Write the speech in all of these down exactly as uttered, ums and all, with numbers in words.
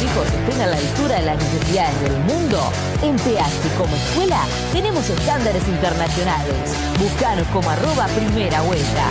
hijos estén a la altura de las necesidades del mundo, en P H como escuela tenemos estándares internacionales. Búscanos como arroba primera vuelta.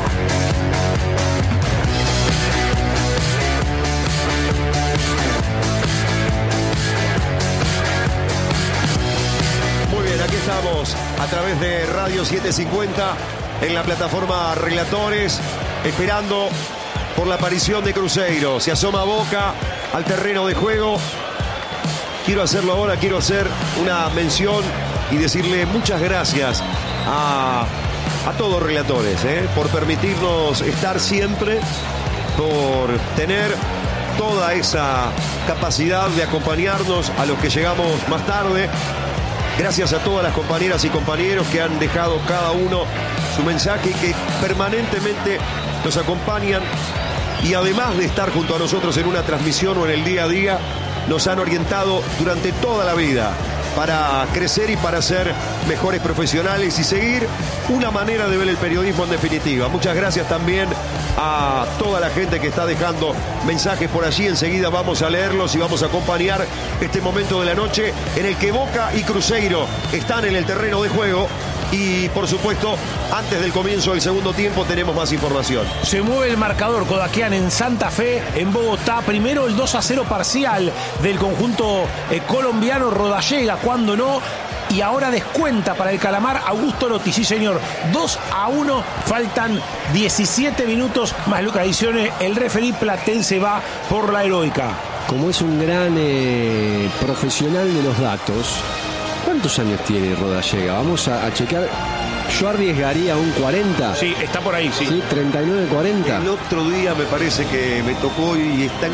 Muy bien, aquí estamos a través de Radio setecientos cincuenta en la plataforma Relatores, esperando por la aparición de Cruzeiro. Se asoma Boca al terreno de juego. Quiero hacerlo ahora, quiero hacer una mención y decirle muchas gracias a, a todos Relatores, ¿eh? por permitirnos estar siempre, por tener toda esa capacidad de acompañarnos a los que llegamos más tarde. Gracias a todas las compañeras y compañeros que han dejado cada uno su mensaje y que permanentemente nos acompañan y además de estar junto a nosotros en una transmisión o en el día a día, nos han orientado durante toda la vida para crecer y para ser mejores profesionales y seguir una manera de ver el periodismo en definitiva. Muchas gracias también a toda la gente que está dejando mensajes por allí. Enseguida vamos a leerlos y vamos a acompañar este momento de la noche en el que Boca y Cruzeiro están en el terreno de juego. Y por supuesto, antes del comienzo del segundo tiempo tenemos más información. Se mueve el marcador Kodakian en Santa Fe, en Bogotá. Primero el dos a cero parcial del conjunto eh, colombiano. Rodallega, cuando no. Y ahora descuenta para el Calamar Augusto Lotti. Sí, señor. dos a uno. Faltan diecisiete minutos más Luca Adicione. El referí platense va por la heroica. Como es un gran eh, profesional de los datos, ¿cuántos años tiene Rodallega? Vamos a, a checar. Yo arriesgaría un cuarenta. Sí, está por ahí, sí. Sí, treinta y nueve, cuarenta. El otro día me parece que me tocó y están...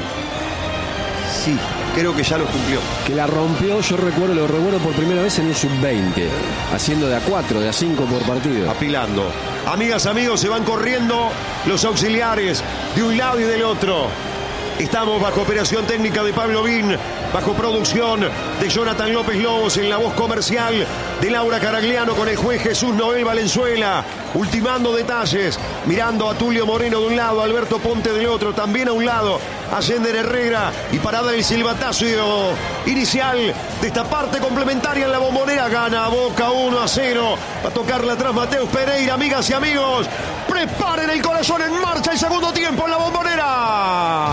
Sí, creo que ya lo cumplió. Que la rompió, yo recuerdo, lo recuerdo por primera vez en un sub veinte, haciendo de a cuatro, de a cinco por partido. Apilando. Amigas, amigos, se van corriendo los auxiliares de un lado y del otro. Estamos bajo operación técnica de Pablo Vin, bajo producción de Jonathan López Lobos, en la voz comercial de Laura Caragliano, con el juez Jesús Noel Valenzuela, ultimando detalles, mirando a Tulio Moreno de un lado, Alberto Ponte del otro, también a un lado, Allende Herrera, y parada el silbatazo inicial de esta parte complementaria en la Bombonera. Gana Boca uno a cero, va a tocarla atrás Mateus Pereira. Amigas y amigos, preparen el corazón, en marcha el segundo tiempo en la Bombonera.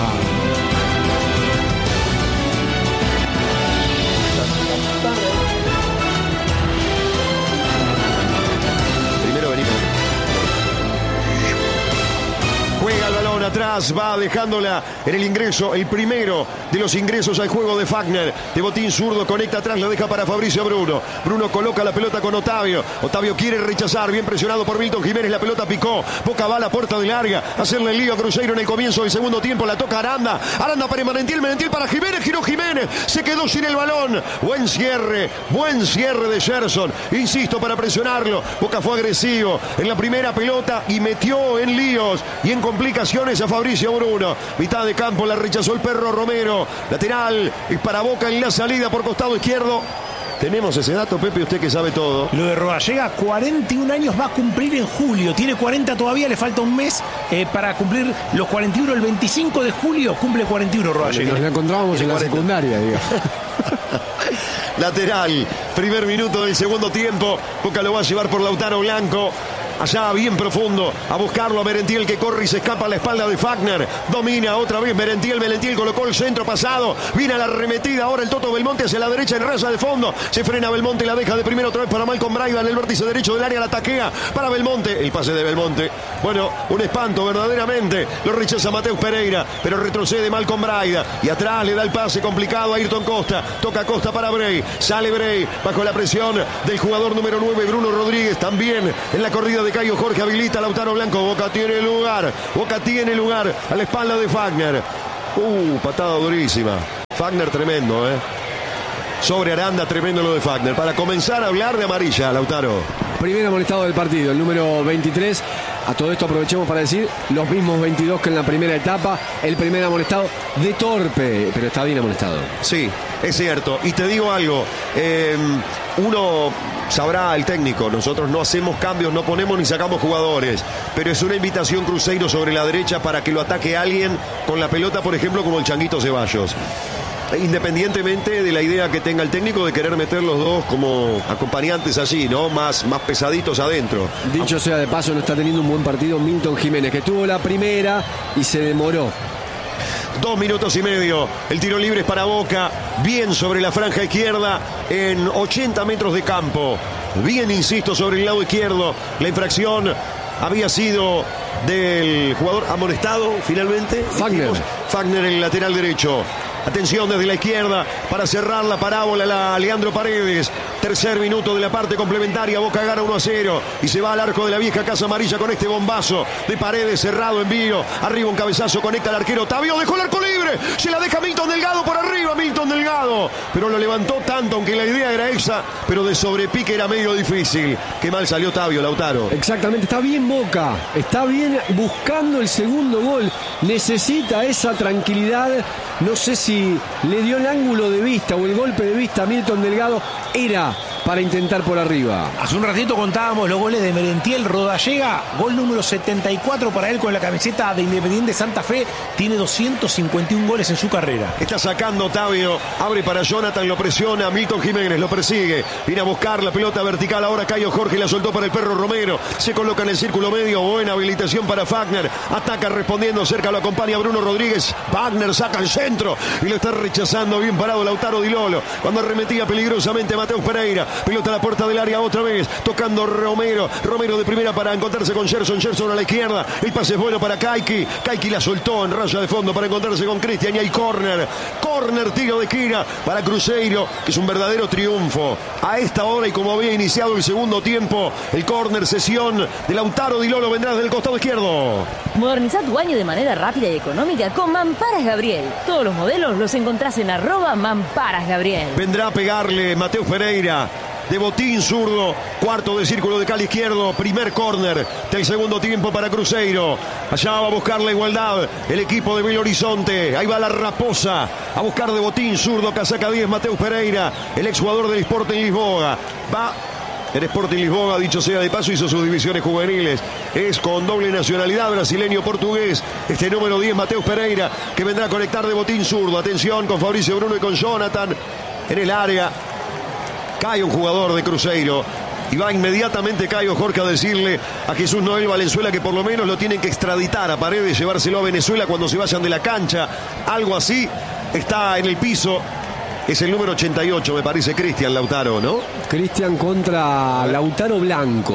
Primero venimos. Juega el balón atrás, va dejándola en el ingreso, el primero de los ingresos al juego de Fagner. De botín zurdo, conecta atrás, lo deja para Fabricio Bruno. Bruno coloca la pelota con Otavio. Otavio quiere rechazar, bien presionado por Milton Jiménez, la pelota picó. Boca va a la puerta de larga, hacerle el lío a Cruzeiro en el comienzo del segundo tiempo. La toca Aranda, Aranda para Merentiel, Merentiel para Jiménez, giró Jiménez, se quedó sin el balón. Buen cierre, buen cierre de Gerson, insisto, para presionarlo. Boca fue agresivo en la primera pelota y metió en líos y en complicaciones a Fabricio Bruno. Mitad de campo la rechazó el perro Romero. Lateral y para Boca en la salida por costado izquierdo. Tenemos ese dato, Pepe, usted que sabe todo. Lo de Rodallega, cuarenta y un años, va a cumplir en julio. Tiene cuarenta todavía, le falta un mes eh, para cumplir los cuarenta y uno. El veinticinco de julio cumple cuarenta y uno Rodallega. Nos la encontrábamos en la secundaria, digamos. Lateral, primer minuto del segundo tiempo. Boca lo va a llevar por Lautaro Blanco. Allá bien profundo, a buscarlo a Merentiel, que corre y se escapa a la espalda de Fagner. Domina otra vez Merentiel, Merentiel colocó el centro pasado. Viene a la arremetida ahora el Toto Belmonte hacia la derecha en raya de fondo. Se frena Belmonte, la deja de primero otra vez para Malcolm Braiba en el vértice derecho del área, la taquea para Belmonte. El pase de Belmonte, bueno, un espanto verdaderamente. Lo rechaza Mateus Pereira, pero retrocede Malcolm Braiba. Y atrás le da el pase complicado a Ayrton Costa. Toca Costa para Bray, sale Bray bajo la presión del jugador número nueve, Bruno Rodríguez. También en la corrida de Cayo Jorge habilita a Lautaro Blanco. Boca tiene lugar, Boca tiene lugar a la espalda de Fagner. Uh, patada durísima. Fagner tremendo, eh. Sobre Aranda, tremendo lo de Fagner. Para comenzar a hablar de amarilla, Lautaro. Primer amonestado del partido, el número veintitrés. A todo esto aprovechemos para decir los mismos veintidós que en la primera etapa. El primer amonestado de torpe, pero está bien amonestado. Sí, es cierto. Y te digo algo, eh, uno sabrá, el técnico, nosotros no hacemos cambios, no ponemos ni sacamos jugadores, pero es una invitación Cruzeiro sobre la derecha para que lo ataque alguien con la pelota, por ejemplo, como el Changuito Ceballos. Independientemente de la idea que tenga el técnico de querer meter los dos como acompañantes allí, ¿no? Más, más pesaditos adentro. Dicho sea de paso, no está teniendo un buen partido Milton Jiménez, que tuvo la primera y se demoró. Dos minutos y medio. El tiro libre es para Boca. Bien sobre la franja izquierda en ochenta metros de campo. Bien, insisto, sobre el lado izquierdo. La infracción había sido del jugador amonestado finalmente. Fagner. Fagner en el lateral derecho. Atención desde la izquierda para cerrar la parábola la Leandro Paredes. Tercer minuto de la parte complementaria. Boca gana uno a cero y se va al arco de la vieja Casa Amarilla con este bombazo de Paredes, cerrado, envío. Arriba un cabezazo, conecta al arquero Tavio, dejó el arco libre. Se la deja Milton Delgado por arriba, Milton Delgado. Pero lo levantó tanto, aunque la idea era esa, pero de sobrepique era medio difícil. Qué mal salió Tavio, Lautaro. Exactamente, está bien Boca. Está bien buscando el segundo gol. Necesita esa tranquilidad. No sé si le dio el ángulo de vista o el golpe de vista a Milton Delgado. Era para intentar por arriba. Hace un ratito contábamos los goles de Merentiel. Rodallega, gol número setenta y cuatro para él con la camiseta de Independiente Santa Fe. Tiene doscientos cincuenta y uno goles en su carrera. Está sacando Tavio, abre para Jonathan, lo presiona, Milton Jiménez lo persigue, viene a buscar la pelota vertical, ahora Cayo Jorge la soltó para el Perro Romero, se coloca en el círculo medio, buena habilitación para Fagner, ataca respondiendo, cerca lo acompaña Bruno Rodríguez, Wagner saca el centro y lo está rechazando, bien parado Lautaro Di Lolo, cuando arremetía peligrosamente Mateus Pereira, pelota a la puerta del área otra vez, tocando Romero, Romero de primera para encontrarse con Gerson, Gerson a la izquierda, el pase es bueno para Kaiki, Kaiki la soltó en raya de fondo para encontrarse con Cristian y hay córner, córner, tiro de esquina para Cruzeiro, que es un verdadero triunfo. A esta hora y como había iniciado el segundo tiempo, el córner, sesión de Lautaro Di Lolo vendrá desde el costado izquierdo. Moderniza tu baño de manera rápida y económica con Mamparas Gabriel. Todos los modelos los encontrás en arroba Mamparas Gabriel. Vendrá a pegarle Mateus Pereira. De botín zurdo, cuarto de círculo de cal izquierdo, primer córner del segundo tiempo para Cruzeiro. Allá va a buscar la igualdad el equipo de Belo Horizonte. Ahí va la Raposa a buscar de botín zurdo, casaca diez, Mateus Pereira, el exjugador del Sporting Lisboa. Va el Sporting Lisboa, dicho sea de paso, hizo sus divisiones juveniles. Es con doble nacionalidad, brasileño-portugués. Este número diez, Mateus Pereira, que vendrá a conectar de botín zurdo. Atención con Fabricio Bruno y con Jonathan en el área. Cae un jugador de Cruzeiro y va inmediatamente Cayo Jorge a decirle a Jesús Noel Valenzuela que por lo menos lo tienen que extraditar a Paredes, llevárselo a Venezuela cuando se vayan de la cancha. Algo así. Está en el piso. Es el número ochenta y ocho, me parece, Cristian Lautaro, ¿no? Cristian contra Lautaro Blanco.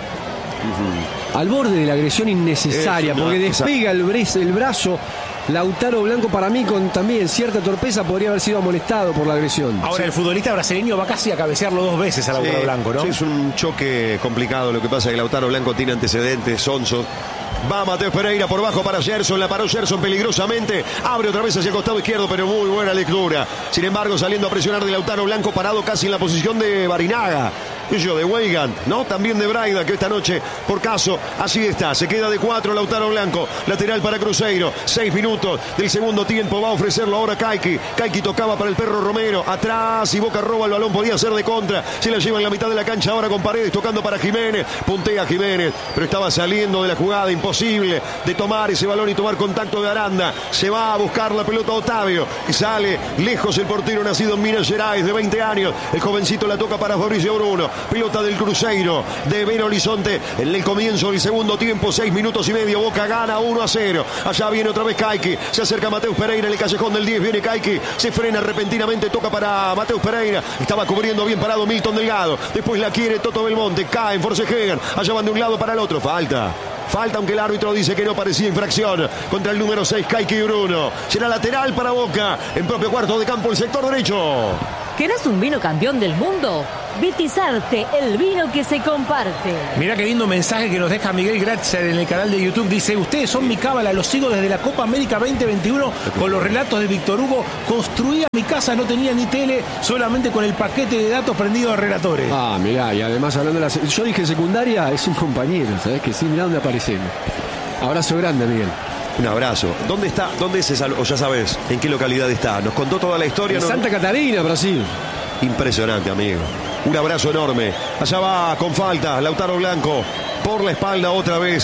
Uh-huh. Al borde de la agresión innecesaria, una, porque despega el, el brazo. Lautaro Blanco, para mí, con también cierta torpeza, podría haber sido amonestado por la agresión. Ahora, sí, el futbolista brasileño va casi a cabecearlo dos veces a Lautaro sí, Blanco, ¿no? Sí, es un choque complicado. Lo que pasa es que Lautaro Blanco tiene antecedentes, sonso. Va Mateus Pereira por bajo para Gerson, la paró Gerson peligrosamente, abre otra vez hacia el costado izquierdo, pero muy buena lectura. Sin embargo, saliendo a presionar de Lautaro Blanco, parado casi en la posición de Barinaga. Yo de Weigand, ¿no? También de Braida, que esta noche, por caso, así está. Se queda de cuatro Lautaro Blanco, lateral para Cruzeiro. Seis minutos del segundo tiempo, va a ofrecerlo ahora Kaiki. Kaiki tocaba para el Perro Romero, atrás y Boca roba el balón, podía ser de contra. Se la lleva en la mitad de la cancha ahora con Paredes, tocando para Jiménez. Puntea Jiménez, pero estaba saliendo de la jugada, imposible de tomar ese balón y tomar contacto de Aranda. Se va a buscar la pelota Otavio y sale lejos el portero nacido en Minas Gerais, de veinte años. El jovencito la toca para Fabricio Bruno. Pelota del Cruzeiro de Belo Horizonte en el comienzo del segundo tiempo, seis minutos y medio. Boca gana uno a cero. Allá viene otra vez Kaiki, se acerca Mateus Pereira en el callejón del diez, viene Kaiki, se frena repentinamente, toca para Mateus Pereira, estaba cubriendo bien parado Milton Delgado, después la quiere Toto Belmonte, cae en Forcejegan, allá van de un lado para el otro, falta. Falta, aunque el árbitro dice que no, parecía infracción contra el número seis, Kaiki Bruno. Será lateral para Boca, en propio cuarto de campo, el sector derecho. ¿Querés un vino campeón del mundo? Vitizarte, el vino que se comparte. Mirá qué lindo mensaje que nos deja Miguel Gratzer en el canal de YouTube. Dice: ustedes son mi cábala, los sigo desde la Copa América veinte veintiuno con los relatos de Víctor Hugo. Construía mi casa, no tenía ni tele, solamente con el paquete de datos prendido a relatores. Ah, mirá, y además hablando de la... Yo dije secundaria, es un compañero, ¿sabés? Que sí, mirá dónde aparecemos. Abrazo grande, Miguel. Un abrazo. ¿Dónde está? ¿Dónde es esa? O ya sabes en qué localidad está. Nos contó toda la historia. En ¿no? Santa Catarina, Brasil. Impresionante, amigo. Un abrazo enorme. Allá va con falta Lautaro Blanco. Por la espalda otra vez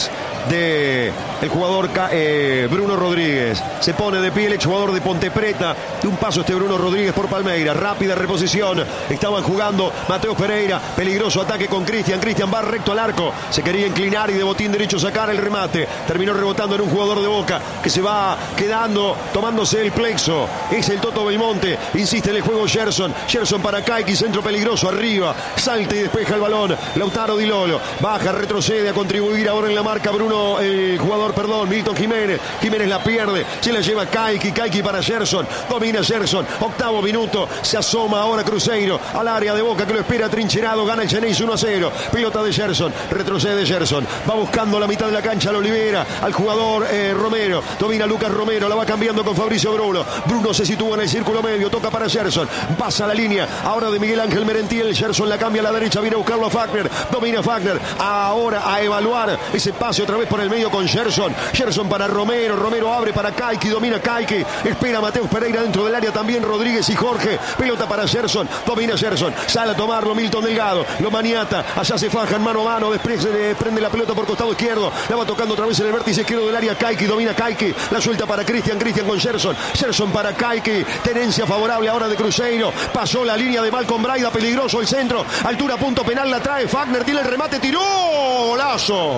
de el jugador eh, Bruno Rodríguez. Se pone de pie el exjugador de Ponte Preta. De un paso este Bruno Rodríguez por Palmeiras. Rápida reposición. Estaban jugando Mateus Pereira. Peligroso ataque con Cristian. Cristian va recto al arco. Se quería inclinar y de botín derecho sacar el remate. Terminó rebotando en un jugador de Boca que se va quedando, tomándose el plexo. Es el Toto Belmonte. Insiste en el juego Gerson. Gerson para Kaiki. Centro peligroso arriba. Salta y despeja el balón. Lautaro Di Lolo. Baja, retrocede a contribuir ahora en la marca Bruno, el jugador, perdón, Milton Jiménez. Jiménez la pierde. Se la lleva Kaiki. Kaiki para Gerson. Domina Gerson. Octavo minuto. Se asoma ahora Cruzeiro al área de Boca que lo espera trincherado. Gana el Geneis uno a cero. Pelota de Gerson. Retrocede Gerson. Va buscando la mitad de la cancha. Lo libera al jugador eh, Romero. Domina Lucas Romero. La va cambiando con Fabricio Bruno. Bruno se sitúa en el círculo medio. Toca para Gerson. Pasa la línea. Ahora de Miguel Ángel Merentiel. Gerson la cambia a la derecha. Viene a buscarlo a Fagner. Domina Fagner. Ahora a evaluar ese pase otra vez por el medio con Gerson. Gerson para Romero. Romero abre para Kaiki. Domina Kaiki. Espera Mateus Pereira dentro del área también. Rodríguez y Jorge. Pelota para Gerson. Domina Gerson. Sale a tomarlo Milton Delgado. Lo maniata. Allá se fajan mano a mano. Después se prende la pelota por costado izquierdo. La va tocando otra vez en el vértice izquierdo del área. Kaiki. Domina Kaiki. La suelta para Cristian. Cristian con Gerson. Gerson para Kaiki. Tenencia favorable ahora de Cruzeiro. Pasó la línea de Malcolm Braida. Peligroso el centro. Altura punto penal. La trae Fagner. Tiene el remate. Tiró. Golazo.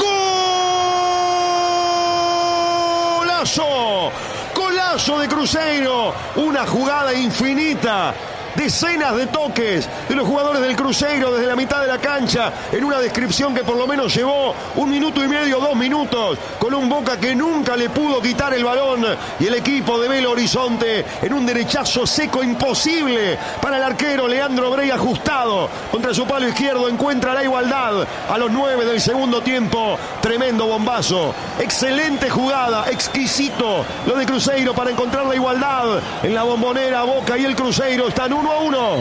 Golazo. Golazo de Cruzeiro. Una jugada infinita. Decenas de toques de los jugadores del Cruzeiro desde la mitad de la cancha, en una descripción que por lo menos llevó un minuto y medio, dos minutos, con un Boca que nunca le pudo quitar el balón, y el equipo de Belo Horizonte en un derechazo seco imposible para el arquero Leandro Brey, ajustado contra su palo izquierdo, encuentra la igualdad a los nueve del segundo tiempo. Tremendo bombazo, excelente jugada, exquisito lo de Cruzeiro para encontrar la igualdad en la Bombonera. Boca y el Cruzeiro están uno a uno.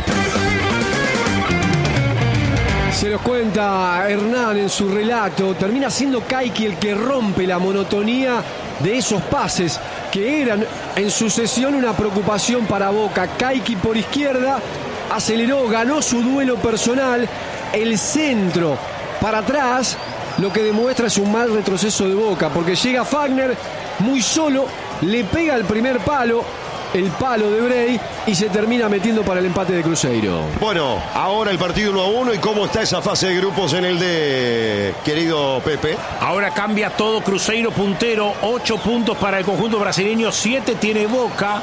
Se los cuenta Hernán en su relato. Termina siendo Kaiki el que rompe la monotonía de esos pases que eran en sucesión una preocupación para Boca. Kaiki por izquierda aceleró, ganó su duelo personal. El centro para atrás, lo que demuestra es un mal retroceso de Boca, porque llega Fagner muy solo, le pega el primer palo, el palo de Brey, y se termina metiendo para el empate de Cruzeiro. Bueno, ahora el partido uno a uno. ¿Y cómo está esa fase de grupos en el de querido Pepe? Ahora cambia todo. Cruzeiro puntero, ocho puntos para el conjunto brasileño, siete tiene Boca,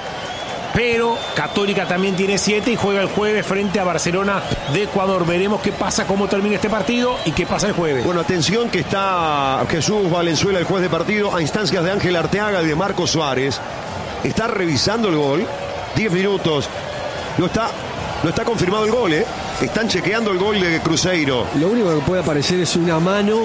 pero Católica también tiene siete y juega el jueves frente a Barcelona de Ecuador. Veremos qué pasa, cómo termina este partido y qué pasa el jueves. Bueno, atención que está Jesús Valenzuela, el juez de partido, a instancias de Ángel Arteaga y de Marcos Suárez. Está revisando el gol. diez minutos. No está, no está confirmado el gol, ¿eh? Están chequeando el gol de Cruzeiro. Lo único que puede aparecer es una mano,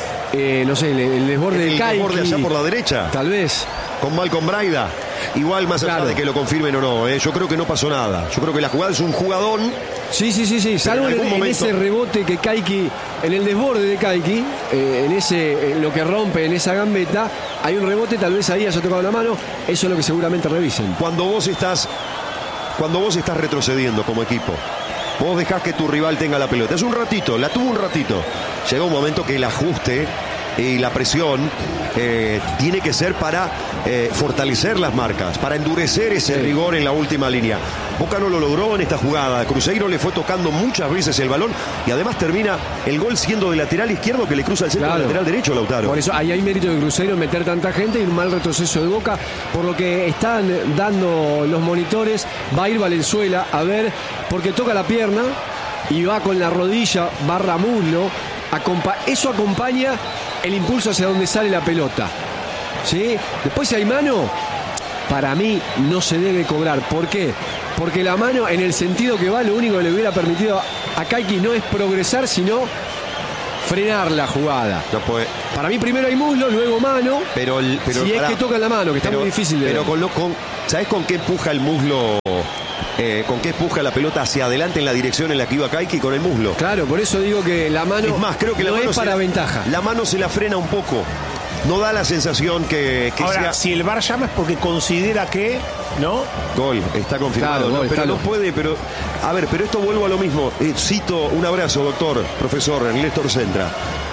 eh, no sé, el, el desborde de Kaiki. El desborde allá por la derecha. Tal vez. Con Malcolm Braida. Igual, más allá Claro. de que lo confirmen o no, ¿eh? Yo creo que no pasó nada. Yo creo que la jugada es un jugadón. Sí, sí, sí, sí. Salvo en en, algún en momento- ese rebote que Kaiki, en el desborde de Kaiki, eh, en ese, en lo que rompe en esa gambeta, hay un rebote, tal vez ahí haya tocado la mano. Eso es lo que seguramente revisen. Cuando vos estás, cuando vos estás retrocediendo como equipo, vos dejás que tu rival tenga la pelota. Es un ratito, la tuvo un ratito. Llega un momento que el ajuste y la presión eh, tiene que ser para eh, fortalecer las marcas, para endurecer ese Sí. rigor en la última línea. Boca no lo logró en esta jugada. Cruzeiro le fue tocando muchas veces el balón y además termina el gol siendo de lateral izquierdo que le cruza el centro Claro. del lateral derecho, Lautaro. Por eso ahí hay mérito de Cruzeiro en meter tanta gente y un mal retroceso de Boca. Por lo que están dando los monitores, va a ir Valenzuela a ver, porque toca la pierna y va con la rodilla barra muslo. Acompa- eso acompaña el impulso hacia donde sale la pelota. ¿Sí? Después, si hay mano, para mí no se debe cobrar. ¿Por qué? Porque la mano, en el sentido que va, lo único que le hubiera permitido a Kaiki no es progresar, sino frenar la jugada. No puede. Para mí primero hay muslo, luego mano. Pero, el, pero si pará. es que toca la mano, que está Pero- muy difícil de Pero ver. con lo, con, ¿sabés con qué empuja el muslo? Eh, ¿Con qué empuja la pelota hacia adelante en la dirección en la que iba Kaiki? Con el muslo. Claro, por eso digo que la mano Es más, creo que la no mano es se para la- ventaja. La mano se la frena un poco. No da la sensación que, que Ahora, sea si el V A R llama es porque considera que, ¿no? gol. Está confirmado. Claro, ¿no? gol, Pero está no lo- puede. Pero a ver, pero esto vuelvo a lo mismo. Eh, cito un abrazo, doctor, profesor Néstor Centra.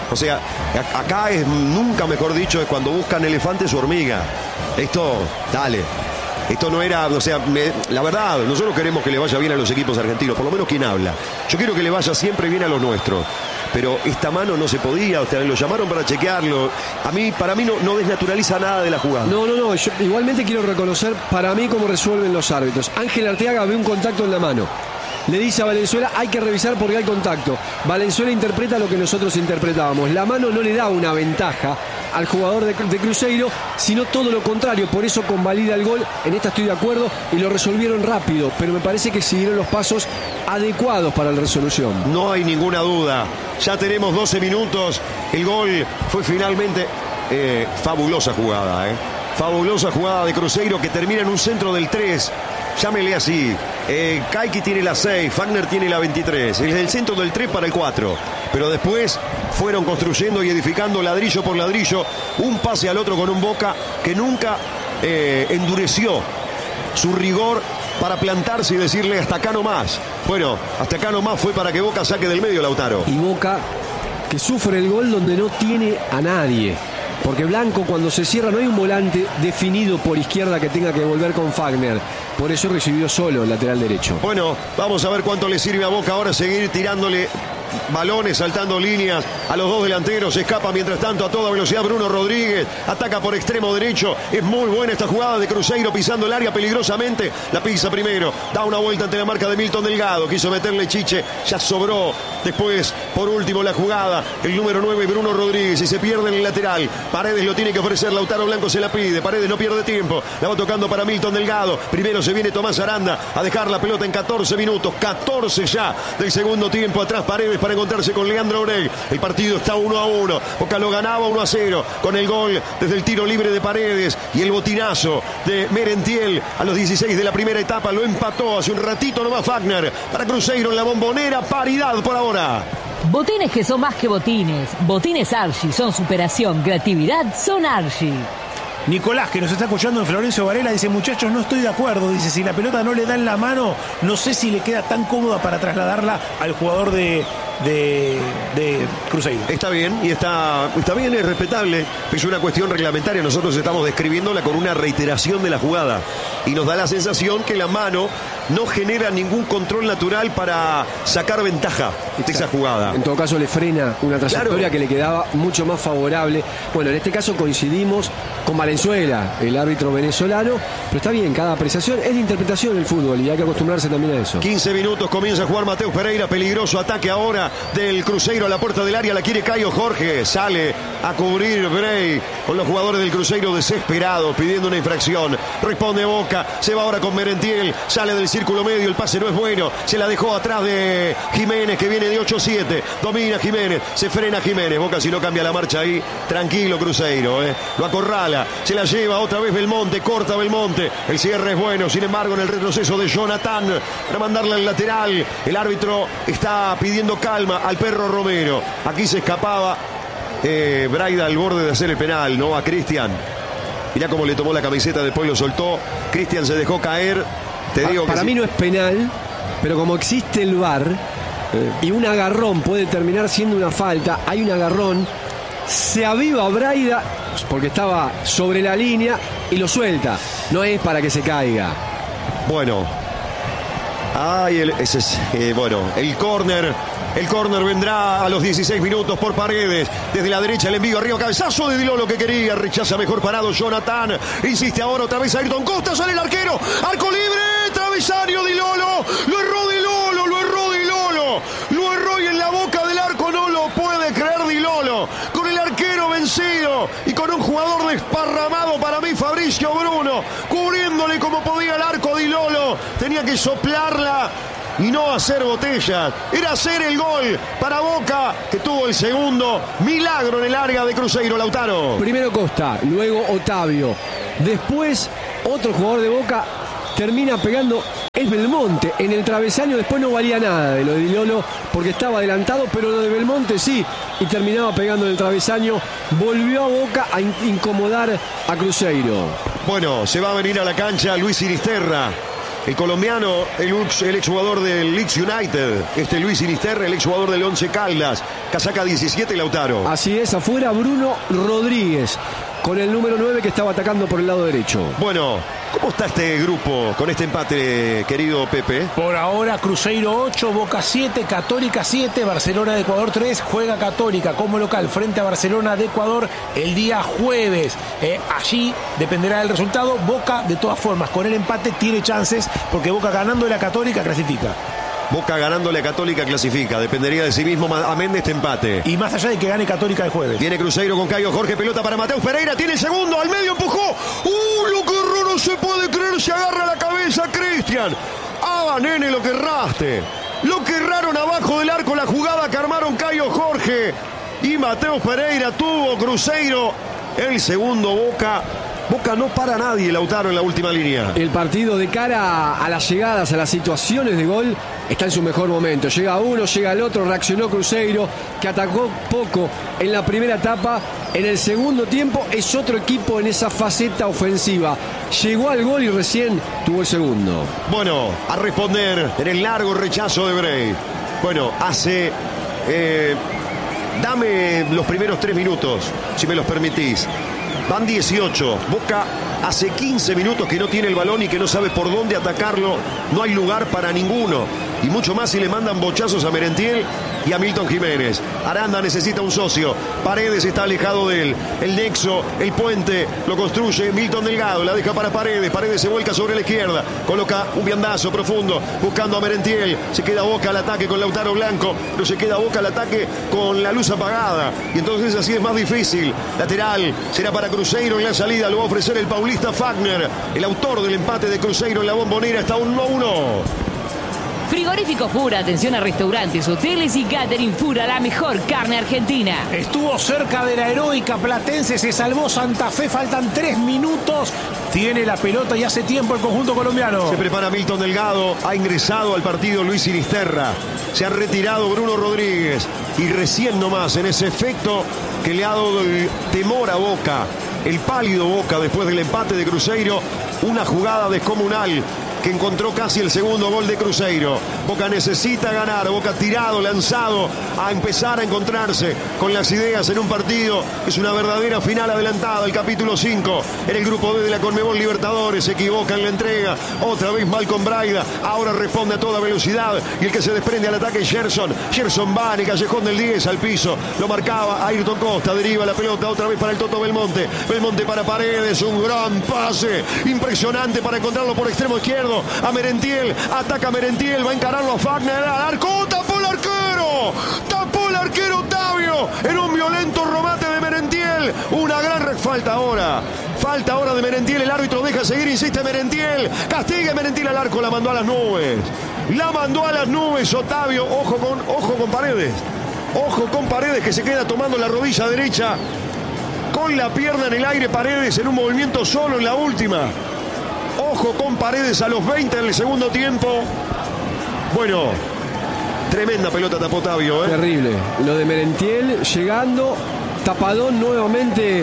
O sea, a- acá es, nunca mejor dicho, es cuando buscan elefantes o hormiga. Esto, dale. Esto no era, o sea, me, la verdad, nosotros queremos que le vaya bien a los equipos argentinos, por lo menos quien habla. Yo quiero que le vaya siempre bien a los nuestros. Pero esta mano no se podía, o sea, lo llamaron para chequearlo. A mí, para mí no, no desnaturaliza nada de la jugada. No, no, no, yo igualmente quiero reconocer para mí cómo resuelven los árbitros. Ángel Arteaga ve un contacto en la mano. Le dice a Valenzuela, hay que revisar porque hay contacto. Valenzuela interpreta lo que nosotros interpretábamos. La mano no le da una ventaja al jugador de, de Cruzeiro, sino todo lo contrario. Por eso convalida el gol. En esta estoy de acuerdo y lo resolvieron rápido. Pero me parece que siguieron los pasos adecuados para la resolución. No hay ninguna duda. Ya tenemos doce minutos. El gol fue finalmente eh, fabulosa jugada, ¿eh? Fabulosa jugada de Cruzeiro que termina en un centro del tres. Llámele así. Eh, Kaiki tiene la seis, Fagner tiene la veintitrés. Es el centro del tres para el cuatro. Pero después fueron construyendo y edificando ladrillo por ladrillo. Un pase al otro con un Boca que nunca eh, endureció su rigor para plantarse y decirle hasta acá no más. Bueno, hasta acá no más fue para que Boca saque del medio, Lautaro. Y Boca que sufre el gol donde no tiene a nadie. Porque Blanco cuando se cierra no hay un volante definido por izquierda que tenga que volver con Fagner. Por eso recibió solo el lateral derecho. Bueno, vamos a ver cuánto le sirve a Boca ahora seguir tirándole balones, saltando líneas a los dos delanteros. Se escapa mientras tanto a toda velocidad Bruno Rodríguez. Ataca por extremo derecho. Es muy buena esta jugada de Cruzeiro pisando el área peligrosamente. La pisa primero. Da una vuelta ante la marca de Milton Delgado. Quiso meterle Chiche. Ya sobró. Después, por último, la jugada. El número nueve, Bruno Rodríguez. Y se pierde en el lateral. Paredes lo tiene que ofrecer. Lautaro Blanco se la pide. Paredes no pierde tiempo. La va tocando para Milton Delgado. Primero se viene Tomás Aranda a dejar la pelota en catorce minutos. catorce ya del segundo tiempo. Atrás Paredes para encontrarse con Leandro Oreg. El partido está uno a uno. Boca lo ganaba uno a cero con el gol desde el tiro libre de Paredes y el botinazo de Merentiel a los dieciséis de la primera etapa. Lo empató hace un ratito nomás Fagner para Cruzeiro en la Bombonera. Paridad por ahora. Botines que son más que botines. Botines Archie son superación, creatividad, son Archie. Nicolás, que nos está escuchando en Florencio Varela, dice, muchachos, no estoy de acuerdo. Dice, si la pelota no le da en la mano, no sé si le queda tan cómoda para trasladarla al jugador de, de, de Cruzeiro. Está bien, y está, está bien, es respetable. Es una cuestión reglamentaria. Nosotros estamos describiéndola con una reiteración de la jugada. Y nos da la sensación que la mano no genera ningún control natural para sacar ventaja de esa jugada. En todo caso le frena una trayectoria Claro. que le quedaba mucho más favorable. Bueno, en este caso coincidimos con Valenzuela, el árbitro venezolano, pero está bien, cada apreciación es de interpretación del fútbol y hay que acostumbrarse también a eso. quince minutos, comienza a jugar Mateus Pereira, peligroso ataque ahora del Cruzeiro a la puerta del área, la quiere Caio Jorge, sale a cubrir Bray con los jugadores del Cruzeiro desesperados, pidiendo una infracción, responde Boca, se va ahora con Merentiel, sale del círculo medio, el pase no es bueno, se la dejó atrás de Jiménez que viene de ocho siete, domina Jiménez, se frena Jiménez, Boca si no cambia la marcha ahí, tranquilo Cruzeiro, eh. lo acorrala, se la lleva otra vez Belmonte, corta Belmonte, el cierre es bueno, sin embargo en el retroceso de Jonathan para mandarle al lateral, el árbitro está pidiendo calma al perro Romero, aquí se escapaba eh, Braida al borde de hacer el penal, no a Cristian, mirá cómo le tomó la camiseta, después lo soltó, Cristian se dejó caer, te digo Para que mí sí. no es penal, pero como existe el V A R y un agarrón puede terminar siendo una falta, hay un agarrón, se aviva Braida porque estaba sobre la línea y lo suelta, no es para que se caiga. Bueno, ay, el, ese es, eh, bueno, el córner, el córner vendrá a los dieciséis minutos por Paredes, desde la derecha el envío arriba, cabezazo de Dilolo que quería, rechaza mejor parado Jonathan, insiste ahora otra vez Ayrton Costa, sale el arquero, arco libre, travesaño Dilolo, lo erró Dilolo, lo erró Dilolo, lo erró y en la boca del arco no lo puede creer Dilolo, con el arquero vencido y con un jugador desparramado para mí Fabricio Bruno, cubriéndole como podía el arco Dilolo, tenía que soplarla y no hacer botellas, era hacer el gol para Boca, que tuvo el segundo milagro en el área de Cruzeiro, Lautaro. Primero Costa, luego Otavio, después otro jugador de Boca termina pegando, es Belmonte, en el travesaño, después no valía nada de lo de Dilolo porque estaba adelantado, pero lo de Belmonte sí, y terminaba pegando en el travesaño, volvió a Boca a in- incomodar a Cruzeiro. Bueno, se va a venir a la cancha Luis Sinisterra. El colombiano, el, el exjugador del Leeds United, este Luis Sinisterra, el exjugador del Once Caldas, casaca diecisiete, Lautaro. Así es, afuera Bruno Rodríguez, con el número nueve que estaba atacando por el lado derecho. Bueno, ¿cómo está este grupo con este empate, querido Pepe? Por ahora Cruzeiro ocho, Boca siete, Católica siete, Barcelona de Ecuador tres. Juega Católica como local frente a Barcelona de Ecuador el día jueves. Eh, allí dependerá del resultado. Boca, de todas formas, con el empate tiene chances, porque Boca ganando de la Católica clasifica. Boca ganándole a Católica clasifica. Dependería de sí mismo amén de este empate. Y más allá de que gane Católica el jueves. Viene Cruzeiro con Caio Jorge, pelota para Mateus Pereira. Tiene el segundo, al medio empujó. ¡Uh, lo que raro se puede creer! Se agarra la cabeza Cristian. ¡Ah, nene, lo que erraste! Lo que erraron abajo del arco la jugada que armaron Caio Jorge y Mateus Pereira. Tuvo Cruzeiro el segundo. Boca Boca no para nadie, Lautaro, en la última línea. El partido de cara a las llegadas, a las situaciones de gol, está en su mejor momento. Llega uno, llega el otro, reaccionó Cruzeiro, que atacó poco en la primera etapa. En el segundo tiempo es otro equipo en esa faceta ofensiva. Llegó al gol y recién tuvo el segundo. Bueno, a responder en el largo rechazo de Bray. Bueno, hace... Eh, dame los primeros tres minutos, si me los permitís. Van dieciocho. Boca hace quince minutos que no tiene el balón y que no sabe por dónde atacarlo. No hay lugar para ninguno. Y mucho más si le mandan bochazos a Merentiel y a Milton Jiménez. Aranda necesita un socio. Paredes está alejado de él. El nexo, el puente, lo construye Milton Delgado. La deja para Paredes. Paredes se vuelca sobre la izquierda. Coloca un viandazo profundo buscando a Merentiel. Se queda Boca al ataque con Lautaro Blanco. Pero se queda Boca al ataque con la luz apagada. Y entonces así es más difícil. Lateral será para Cruzeiro en la salida. Lo va a ofrecer el paulista Fagner. El autor del empate de Cruzeiro en la Bombonera. Está uno a uno. Frigorífico Fura, atención a restaurantes, hoteles y catering Fura, la mejor carne argentina. Estuvo cerca de la heroica Platense, se salvó Santa Fe, faltan tres minutos. Tiene la pelota y hace tiempo el conjunto colombiano. Se prepara Milton Delgado, ha ingresado al partido Luis Sinisterra. Se ha retirado Bruno Rodríguez. Y recién nomás, en ese efecto que le ha dado el temor a Boca, el pálido Boca después del empate de Cruzeiro, una jugada descomunal que encontró casi el segundo gol de Cruzeiro. Boca necesita ganar, Boca tirado, lanzado a empezar a encontrarse con las ideas en un partido. Es una verdadera final adelantada, el capítulo cinco en el grupo D de la Conmebol Libertadores. Se equivoca en la entrega, otra vez Malcolm Braida, ahora responde a toda velocidad y el que se desprende al ataque es Gerson. Gerson Bane, callejón del diez al piso, lo marcaba Ayrton Costa, deriva la pelota otra vez para el Toto Belmonte. Belmonte para Paredes, un gran pase impresionante para encontrarlo por extremo izquierdo a Merentiel, ataca Merentiel, va a encararlo a Fagner, al arco, tapó el arquero, tapó el arquero Otavio, en un violento remate de Merentiel, una gran falta ahora, falta ahora de Merentiel, el árbitro deja seguir, insiste Merentiel, castiga Merentiel al arco, la mandó a las nubes, la mandó a las nubes Otavio, ojo con, ojo con Paredes, ojo con Paredes que se queda tomando la rodilla derecha, con la pierna en el aire Paredes en un movimiento solo en la última. Ojo con Paredes a los veinte en el segundo tiempo. Bueno, tremenda pelota tapó Otavio, ¿eh? Terrible. Lo de Merentiel llegando, tapadón nuevamente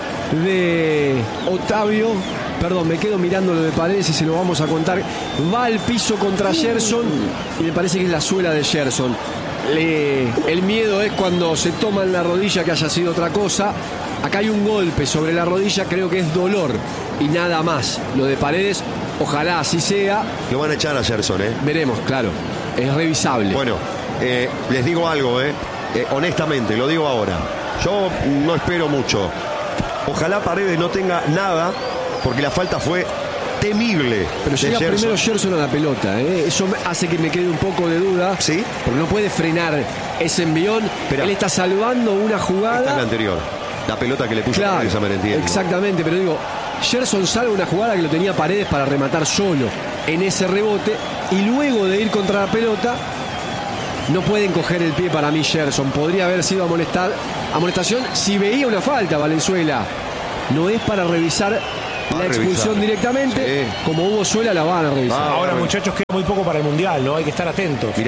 de Otavio. Perdón, me quedo mirando lo de Paredes y se lo vamos a contar. Va al piso contra Gerson y me parece que es la suela de Gerson. Le, el miedo es cuando se toma en la rodilla que haya sido otra cosa. Acá hay un golpe sobre la rodilla, creo que es dolor y nada más. Lo de Paredes, ojalá así sea. Lo van a echar a Gerson, ¿eh? Veremos, claro. Es revisable. Bueno, eh, les digo algo, ¿eh? eh honestamente, lo digo ahora. Yo no espero mucho. Ojalá Paredes no tenga nada, porque la falta fue temible. Pero llega Gerson. primero Gerson a la pelota, ¿eh? Eso hace que me quede un poco de duda. ¿Sí? Porque no puede frenar ese envión. Pero él está salvando una jugada. Está en la anterior. La pelota que le puso claro, Paredes a Merentiel. Exactamente, pero digo, Gerson salva una jugada que lo tenía Paredes para rematar solo en ese rebote y luego de ir contra la pelota no pueden coger el pie para mí Gerson. Podría haber sido amonestar, amonestación si veía una falta Valenzuela. No es para revisar Va la expulsión revisar. directamente. Sí. Como hubo suela la van a revisar. Va. Ahora, muchachos, queda muy poco para el Mundial, ¿no? Hay que estar atentos. Mirá,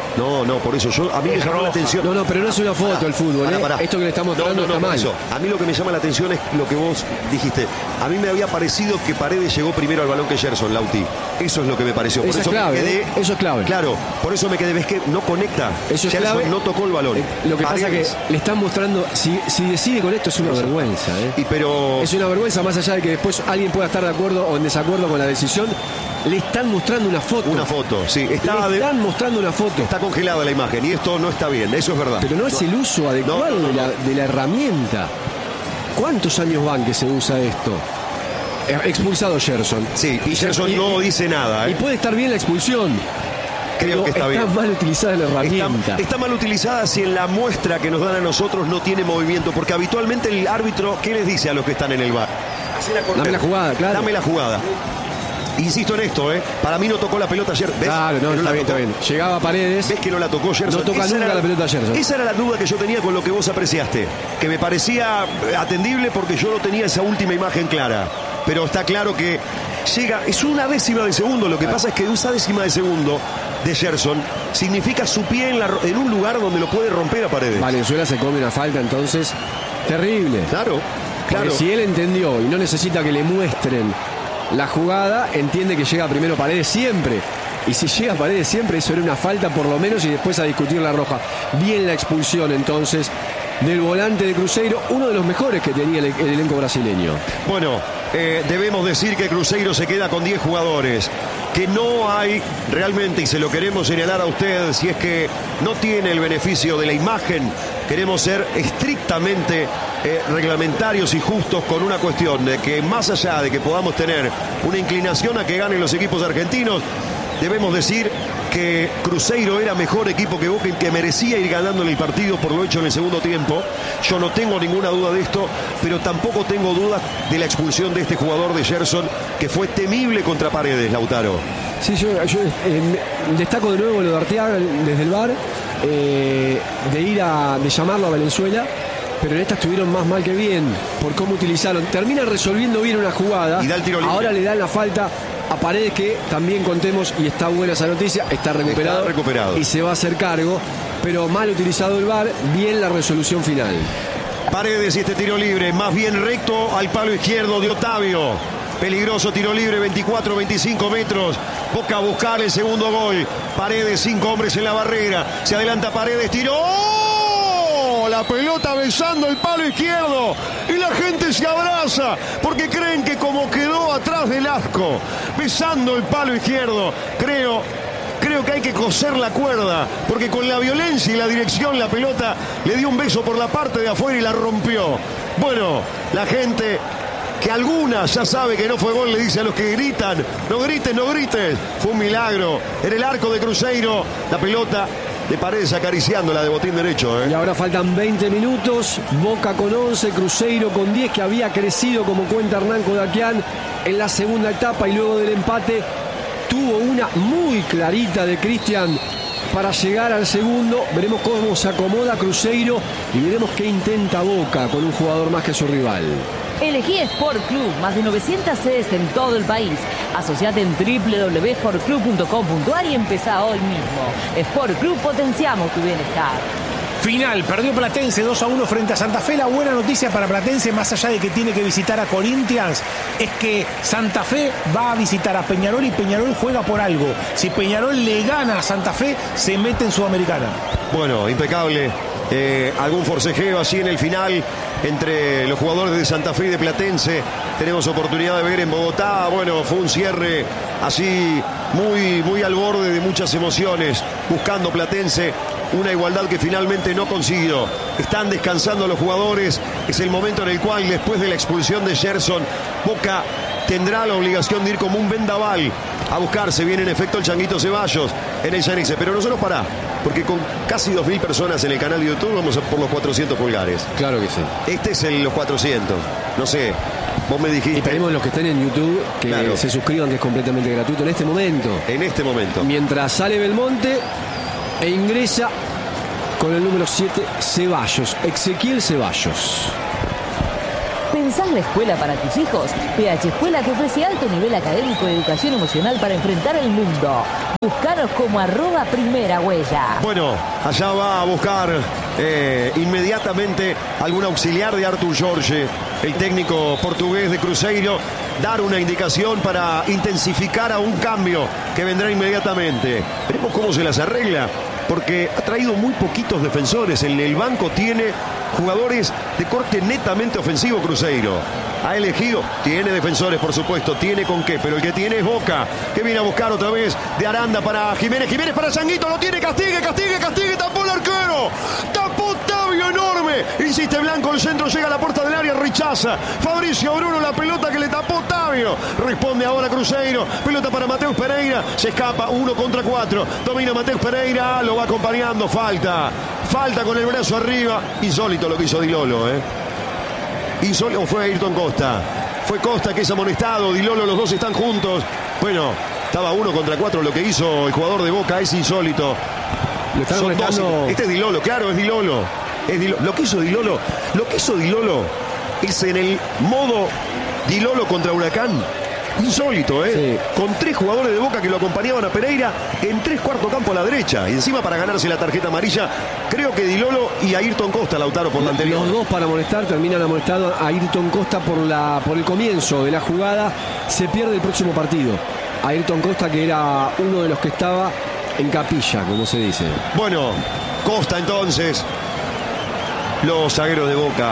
No, no, por eso yo a mí me llamó la atención. No, no, pero no es una foto el fútbol, Pará, ¿eh? pará. Esto que le estamos mostrando no, no, no, está mal. Eso. A mí lo que me llama la atención es lo que vos dijiste. A mí me había parecido que Paredes llegó primero al balón que Gerson, Lauti. Eso es lo que me pareció. Por Eso eso es clave, me quedé, ¿eh? Eso es clave. Claro, por eso me quedé. Ves que no conecta. Eso es Gerson clave. no tocó el balón. Eh, Lo que Paredes. pasa es que le están mostrando, si, si decide con esto es una vergüenza, ¿eh? Y pero Es una vergüenza, más allá de que después alguien pueda estar de acuerdo o en desacuerdo con la decisión. Le están mostrando una foto. una foto, sí. Está, Le de- están mostrando una foto. está congelada la imagen y esto no está bien. Eso es verdad. Pero no es el uso adecuado No, no, no, de, la, no. de la herramienta. ¿Cuántos años van que se usa esto? Eh, Expulsado Gerson. Sí, y Gerson Y- no dice nada. Y ¿eh? puede estar bien la expulsión. Creo pero que está bien. mal utilizada la herramienta. Está, está mal utilizada si en la muestra que nos dan a nosotros no tiene movimiento, porque habitualmente el árbitro, ¿qué les dice a los que están en el bar? Hacé la cortera. Dame la jugada, claro. Dame la jugada. Insisto en esto, ¿eh? Para mí no tocó la pelota ayer. ¿Ves? Claro, no, Que está la bien, está tocó. bien. Llegaba a Paredes. ¿Ves que no la tocó Gerson? No toca Esa nunca era la pelota Gerson. Esa era la duda que yo tenía con lo que vos apreciaste. Que me parecía atendible porque yo no tenía esa última imagen clara. Pero está claro que llega, es una décima de segundo. Lo que pasa es que esa décima de segundo de Gerson significa su pie en, la, en un lugar donde lo puede romper a Paredes. Valenzuela se come una falta, entonces, terrible. Claro, claro. Porque si él entendió y no necesita que le muestren la jugada, entiende que llega primero Paredes siempre. Y si llega Paredes siempre, eso era una falta por lo menos y después a discutir la roja. Bien la expulsión entonces del volante de Cruzeiro, uno de los mejores que tenía el, el elenco brasileño. Bueno, eh, debemos decir que Cruzeiro se queda con diez jugadores. Que no hay realmente, y se lo queremos señalar a usted, si es que no tiene el beneficio de la imagen, queremos ser estrictamente eh, reglamentarios y justos con una cuestión de que más allá de que podamos tener una inclinación a que ganen los equipos argentinos, debemos decir que Cruzeiro era mejor equipo que Boca y que merecía ir ganándole el partido por lo hecho en el segundo tiempo. Yo no tengo ninguna duda de esto, pero tampoco tengo dudas de la expulsión de este jugador de Gerson, que fue temible contra Paredes, Lautaro. Sí, yo, yo eh, destaco de nuevo lo de Arteaga desde el V A R, eh, de ir a, de llamarlo a Valenzuela, pero en esta estuvieron más mal que bien por cómo utilizaron. Terminan resolviendo bien una jugada. Y da el tiro libre. Ahora le dan la falta a Paredes, que también contemos, y está buena esa noticia, está recuperado, Está recuperado. y se va a hacer cargo, pero mal utilizado el V A R, bien la resolución final. Paredes y este tiro libre, más bien recto al palo izquierdo de Otavio. Peligroso tiro libre, veinticuatro veinticinco metros. Boca a buscar el segundo gol. Paredes, cinco hombres en la barrera. Se adelanta Paredes, tiró. ¡Oh! La pelota besando el palo izquierdo. Y la gente se abraza porque creen que como quedó atrás del asco, besando el palo izquierdo, creo... Creo que hay que coser la cuerda, porque con la violencia y la dirección la pelota le dio un beso por la parte de afuera y la rompió. Bueno, la gente que alguna ya sabe que no fue gol le dice a los que gritan, no grites, no grites. Fue un milagro. En el arco de Cruzeiro, la pelota de Paredes acariciándola de botín derecho. ¿eh? Y ahora faltan veinte minutos, Boca con once, Cruzeiro con diez, que había crecido, como cuenta Hernán Kodakian, en la segunda etapa, y luego del empate tuvo una muy clarita de Cristian para llegar al segundo. Veremos cómo se acomoda Cruzeiro y veremos qué intenta Boca con un jugador más que su rival. Elegí Sport Club, más de novecientas sedes en todo el país. Asociate en doble u doble u doble u punto sport club punto com punto a r y empezá hoy mismo. Sport Club, potenciamos tu bienestar. Final, perdió Platense dos a uno frente a Santa Fe. La buena noticia para Platense, más allá de que tiene que visitar a Corinthians, es que Santa Fe va a visitar a Peñarol y Peñarol juega por algo. Si Peñarol le gana a Santa Fe, se mete en Sudamericana. Bueno, impecable. Eh, algún forcejeo así en el final entre los jugadores de Santa Fe y de Platense. Tenemos oportunidad de ver en Bogotá. Bueno, fue un cierre así muy, muy al borde de muchas emociones, buscando Platense una igualdad que finalmente no consiguió. Están descansando los jugadores. Es el momento en el cual, después de la expulsión de Gerson, Boca tendrá la obligación de ir como un vendaval a buscarse. Viene en efecto el Changuito Ceballos en el Yanice. Pero nosotros pará, porque con casi dos mil personas en el canal de YouTube vamos a por los cuatrocientos pulgares. Claro que sí. Este es el, los cuatrocientos. No sé, vos me dijiste. Y pedimos a los que estén en YouTube que Claro. se suscriban, que es completamente gratuito en este momento. En este momento. Mientras sale Belmonte e ingresa con el número siete, Ceballos, Ezequiel Ceballos. ¿Pensás la escuela para tus hijos? P H Escuela, que ofrece alto nivel académico y educación emocional para enfrentar el mundo. Búscanos como arroba primera huella. Bueno, allá va a buscar eh, inmediatamente algún auxiliar de Artur Jorge, el técnico portugués de Cruzeiro, dar una indicación para intensificar a un cambio que vendrá inmediatamente. Veremos cómo se las arregla, porque ha traído muy poquitos defensores. En el banco tiene jugadores de corte netamente ofensivo Cruzeiro. Ha elegido, tiene defensores por supuesto, tiene con qué, pero el que tiene es Boca, que viene a buscar otra vez de Aranda para Jiménez, Jiménez para Changuito, lo tiene, castigue, castigue, castigue, tapó el arquero, tapó Tavio, enorme, insiste Blanco, el centro llega a la puerta del área, rechaza Fabricio Bruno la pelota que le tapó Tavio, responde ahora Cruzeiro, pelota para Mateus Pereira, se escapa uno contra cuatro, domina Mateus Pereira, lo va acompañando, falta, falta con el brazo arriba, insólito lo que hizo Di Lolo, eh. Insólito, fue Ayrton Costa. Fue Costa que es amonestado. Di Lolo, los dos están juntos. Bueno, estaba uno contra cuatro. Lo que hizo el jugador de Boca es insólito. Lo están amonestando. Este es Di Lolo, claro, es Di Lolo. Es Di Lolo. Lo que hizo Di Lolo, lo que hizo Di Lolo es en el modo Di Lolo contra Huracán. Insólito, ¿eh? Sí. Con tres jugadores de Boca que lo acompañaban a Pereira en tres cuartos campo a la derecha. Y encima para ganarse la tarjeta amarilla, creo que Di Lolo y Ayrton Costa, Lautaro, por la anterior. Los dos para amonestar, terminan amonestado a Ayrton Costa por, la, por el comienzo de la jugada. Se pierde el próximo partido. Ayrton Costa, que era uno de los que estaba en capilla, como se dice. Bueno, Costa entonces. Los zagueros de Boca.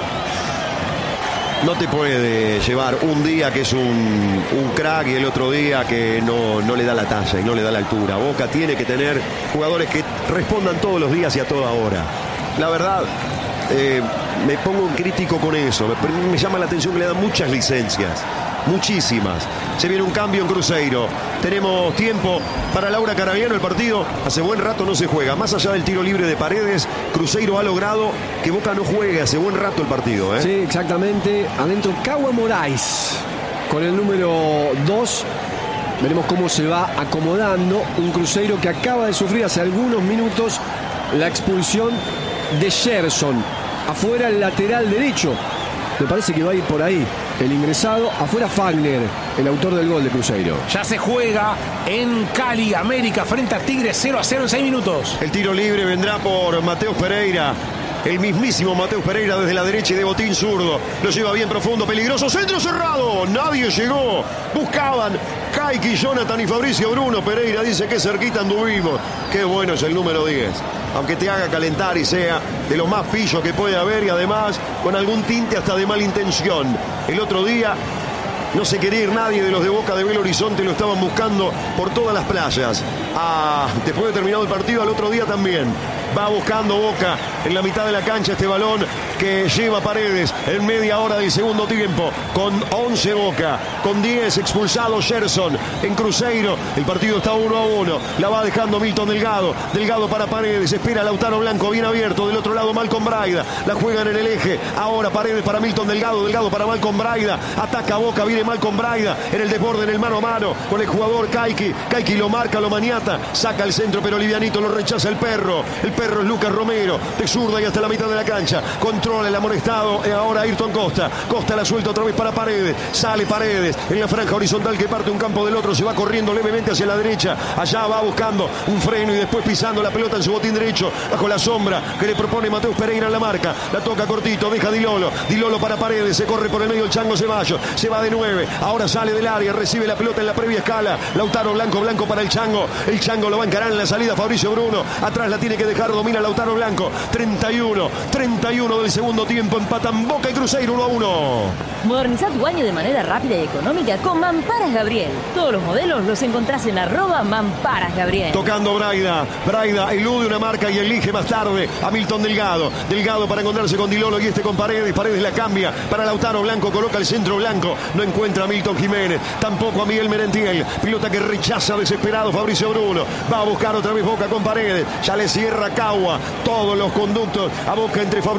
No te puede llevar un día que es un, un crack y el otro día que no, no le da la talla y no le da la altura. Boca tiene que tener jugadores que respondan todos los días y a toda hora. La verdad, eh, me pongo crítico con eso. Me, me llama la atención que le dan muchas licencias. Muchísimas. Se viene un cambio en Cruzeiro. Tenemos tiempo para Laura Carabiano. El partido hace buen rato no se juega. Más allá del tiro libre de Paredes, Cruzeiro ha logrado que Boca no juegue hace buen rato el partido, ¿eh? Sí, exactamente. Adentro Cauã Moraes con el número dos. Veremos cómo se va acomodando un Cruzeiro que acaba de sufrir hace algunos minutos la expulsión de Gerson. Afuera el lateral derecho. Me parece que va a ir por ahí el ingresado. Afuera Fagner, el autor del gol de Cruzeiro. Ya se juega en Cali, América, frente a Tigres, cero a cero en seis minutos. El tiro libre vendrá por Mateus Pereira. El mismísimo Mateus Pereira desde la derecha y de botín zurdo. Lo lleva bien profundo, peligroso. Centro cerrado. Nadie llegó. Buscaban Kaiki, Jonathan y Fabricio Bruno. Pereira dice que cerquita anduvimos. Qué bueno es el número diez. Aunque te haga calentar y sea de los más pillos que puede haber y además con algún tinte hasta de mala intención. El otro día no se quería ir nadie de los de Boca de Belo Horizonte, lo estaban buscando por todas las playas. Ah, después de terminado el partido, al otro día también. Va buscando Boca en la mitad de la cancha este balón que lleva Paredes en media hora del segundo tiempo. Con once Boca, con diez expulsado Gerson en Cruzeiro. El partido está uno a uno. La va dejando Milton Delgado. Delgado para Paredes. Espera Lautaro Blanco bien abierto. Del otro lado Malcom Braida. La juegan en el eje. Ahora Paredes para Milton Delgado. Delgado para Malcom Braida. Ataca Boca. Viene Malcom Braida en el desborde, en el mano a mano con el jugador Kaiki. Kaiki lo marca, lo maniata. Saca el centro pero livianito. Lo rechaza el perro. El perro es Lucas Romero. De zurda y hasta la mitad de la cancha. Controla el amonestado. Y ahora Ayrton Costa. Costa la suelta otra vez para Paredes. Sale Paredes en la franja horizontal que parte un campo del otro. Se va corriendo levemente hacia la derecha. Allá va buscando un freno y después pisando la pelota en su botín derecho. Bajo la sombra que le propone Mateus Pereira en la marca. La toca cortito. Deja Di Lolo. Di Lolo para Paredes. Se corre por el medio el Chango Ceballos. Se va de nueve. Ahora sale del área. Recibe la pelota en la previa escala. Lautaro Blanco. Blanco para el Chango. El Chango lo va a encarar en la salida Fabricio Bruno. Atrás la tiene que dejar. Domina Lautaro Blanco. treinta y uno. treinta y uno del segundo tiempo. Empatan Boca y Cruzeiro uno a uno. Moderniza tu baño de manera rápida y económica con Mamparas Gabriel. Todos los modelos los encontrás en arroba Mamparas Gabriel. Tocando Braida. Braida elude una marca y elige más tarde a Milton Delgado. Delgado para encontrarse con Di Lolo y este con Paredes. Paredes la cambia para Lautaro Blanco. Coloca el centro Blanco. No encuentra a Milton Jiménez. Tampoco a Miguel Merentiel. Pilota que rechaza desesperado Fabricio Bruno. Va a buscar otra vez Boca con Paredes. Ya le cierra Cauã todos los conductos a Boca entre Fabricio Bruno y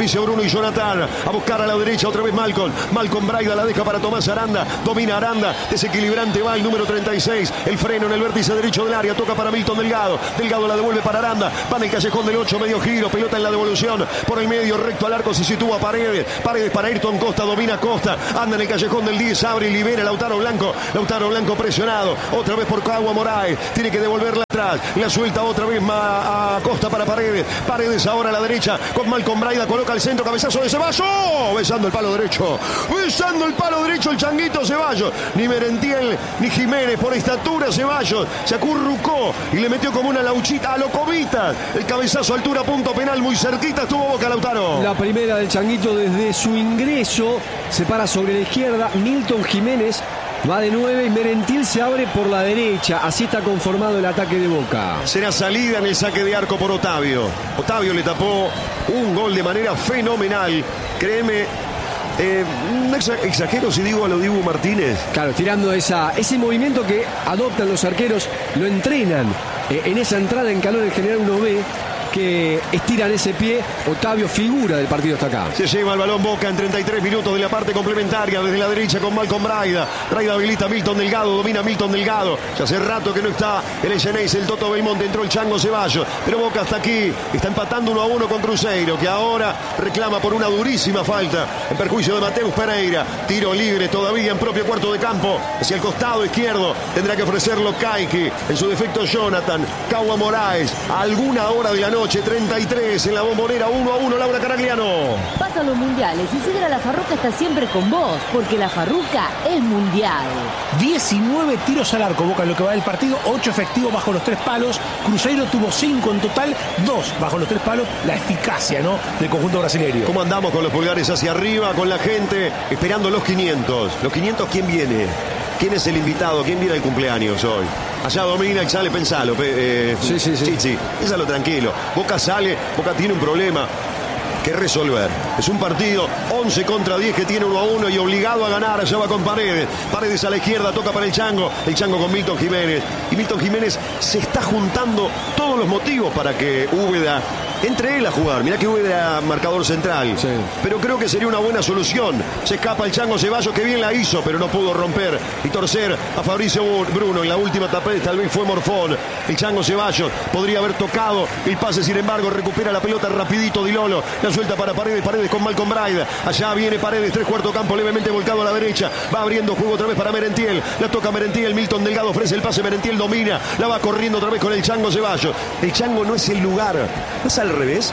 y Jonathan. A buscar a la derecha otra vez Malcolm. Malcolm Braida la deja para Tomás Aranda. Domina Aranda. Desequilibrante va el número treinta y seis. El freno en el vértice derecho del área. Toca para Milton Delgado. Delgado la devuelve para Aranda. Va en el callejón del ocho. Medio giro. Pelota en la devolución. Por el medio recto al arco se sitúa Paredes. Paredes para Ayrton Costa. Domina Costa. Anda en el callejón del diez. Abre y libera Lautaro Blanco. Lautaro Blanco presionado. Otra vez por Cagua Moraes. Tiene que devolverla atrás. La suelta otra vez a Costa para Paredes. Paredes ahora a la derecha con Malcolm Braida. Coloca el centro. Cabezazo de Ceballos. Besando el palo derecho. Besando el palo derecho el changuito Ceballos. Ni Merentiel ni Jiménez por estatura. Ceballos se acurrucó y le metió como una lauchita a Locovitas. El cabezazo altura punto penal. Muy cerquita estuvo Boca, Lautaro. La primera del changuito desde su ingreso. Se para sobre la izquierda. Milton Jiménez va de nueve y Merentiel se abre por la derecha. Así está conformado el ataque de Boca. Será salida en el saque de arco por Otavio. Otavio le tapó un gol de manera fenomenal. Créeme, eh, exagero si digo a lo Dibu Martínez. Claro, tirando esa, ese movimiento que adoptan los arqueros, lo entrenan. Eh, en esa entrada en calor en general uno ve que estiran ese pie. Otavio, figura del partido, está acá. Se lleva el balón Boca en treinta y tres minutos de la parte complementaria. Desde la derecha con Malcolm Braida. Braida habilita a Milton Delgado. Domina Milton Delgado. Ya hace rato que no está el Echeneis, el Toto Belmonte. Entró el Chango Ceballos. Pero Boca hasta aquí. Está empatando uno a uno con Cruzeiro, que ahora reclama por una durísima falta en perjuicio de Mateus Pereira. Tiro libre todavía en propio cuarto de campo. Hacia el costado izquierdo. Tendrá que ofrecerlo Kaiki. En su defecto Jonathan. Cagua Moraes. A alguna hora de la noche. treinta y tres en la Bombonera, uno a uno, Laura Caragliano. Pasan los mundiales y Sidra La Farruca está siempre con vos, porque La Farruca es mundial. diecinueve tiros al arco, Boca en lo que va del partido, ocho efectivos bajo los tres palos. Cruzeiro tuvo cinco en total, dos bajo los tres palos. La eficacia, ¿no?, del conjunto brasileño. ¿Cómo andamos con los pulgares hacia arriba, con la gente esperando los quinientos? ¿Los quinientos quién viene? ¿Quién es el invitado? ¿Quién viene al cumpleaños hoy? Allá domina y sale, pensalo. Eh, sí, sí, sí. Chichi, pensalo tranquilo. Boca sale, Boca tiene un problema que resolver. Es un partido once contra diez que tiene uno a uno y obligado a ganar. Allá va con Paredes. Paredes a la izquierda, toca para el Chango. El Chango con Milton Jiménez. Y Milton Jiménez se está juntando todos los motivos para que Úbeda entre él a jugar. Mirá que Úbeda marcador central. Sí. Pero creo que sería una buena solución. Se escapa el Chango Ceballos, que bien la hizo, pero no pudo romper y torcer a Fabricio Bruno. En la última tapé, tal vez fue Morfón. El Chango Ceballos podría haber tocado el pase, sin embargo, recupera la pelota rapidito Di Lolo. La suelta para Paredes, Paredes con Malcolm Braida. Allá viene Paredes, tres cuarto campo, levemente volcado a la derecha. Va abriendo juego otra vez para Merentiel. La toca Merentiel, Milton Delgado ofrece el pase, Merentiel domina. La va corriendo otra vez con el Chango Ceballos. El Chango no es el lugar, no es al revés.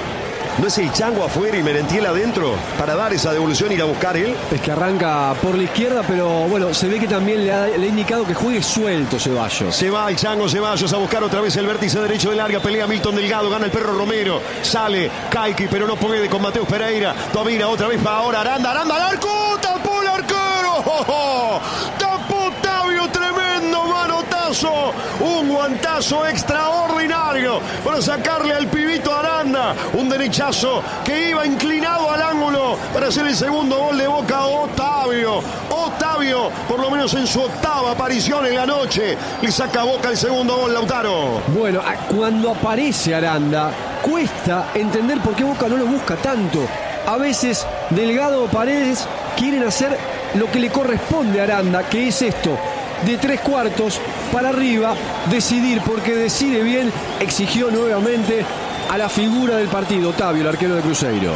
¿No es el Chango afuera y Merentiel adentro para dar esa devolución y ir a buscar él? Es que arranca por la izquierda, pero bueno, se ve que también le ha, le ha indicado que juegue suelto Ceballos. Se va el Chango Ceballos a buscar otra vez el vértice derecho del área. Pelea Milton Delgado, gana el Perro Romero. Sale Kaiki, pero no puede con Mateus Pereira. Domina otra vez para ahora Aranda. Aranda al arco. Tapó el arquero. ¡Oh, oh! Tapó Otavio, tremendo manotazo. Un guantazo extraordinario para sacarle al pibito Aranda. Un derechazo que iba inclinado al ángulo para hacer el segundo gol de Boca. Otavio. Otavio, por lo menos en su octava aparición en la noche, le saca a Boca el segundo gol, Lautaro. Bueno, cuando aparece Aranda, cuesta entender por qué Boca no lo busca tanto. A veces Delgado o Paredes quieren hacer lo que le corresponde a Aranda, que es esto: de tres cuartos para arriba, decidir, porque decide bien. Exigió nuevamente a la figura del partido, Otavio, el arquero de Cruzeiro.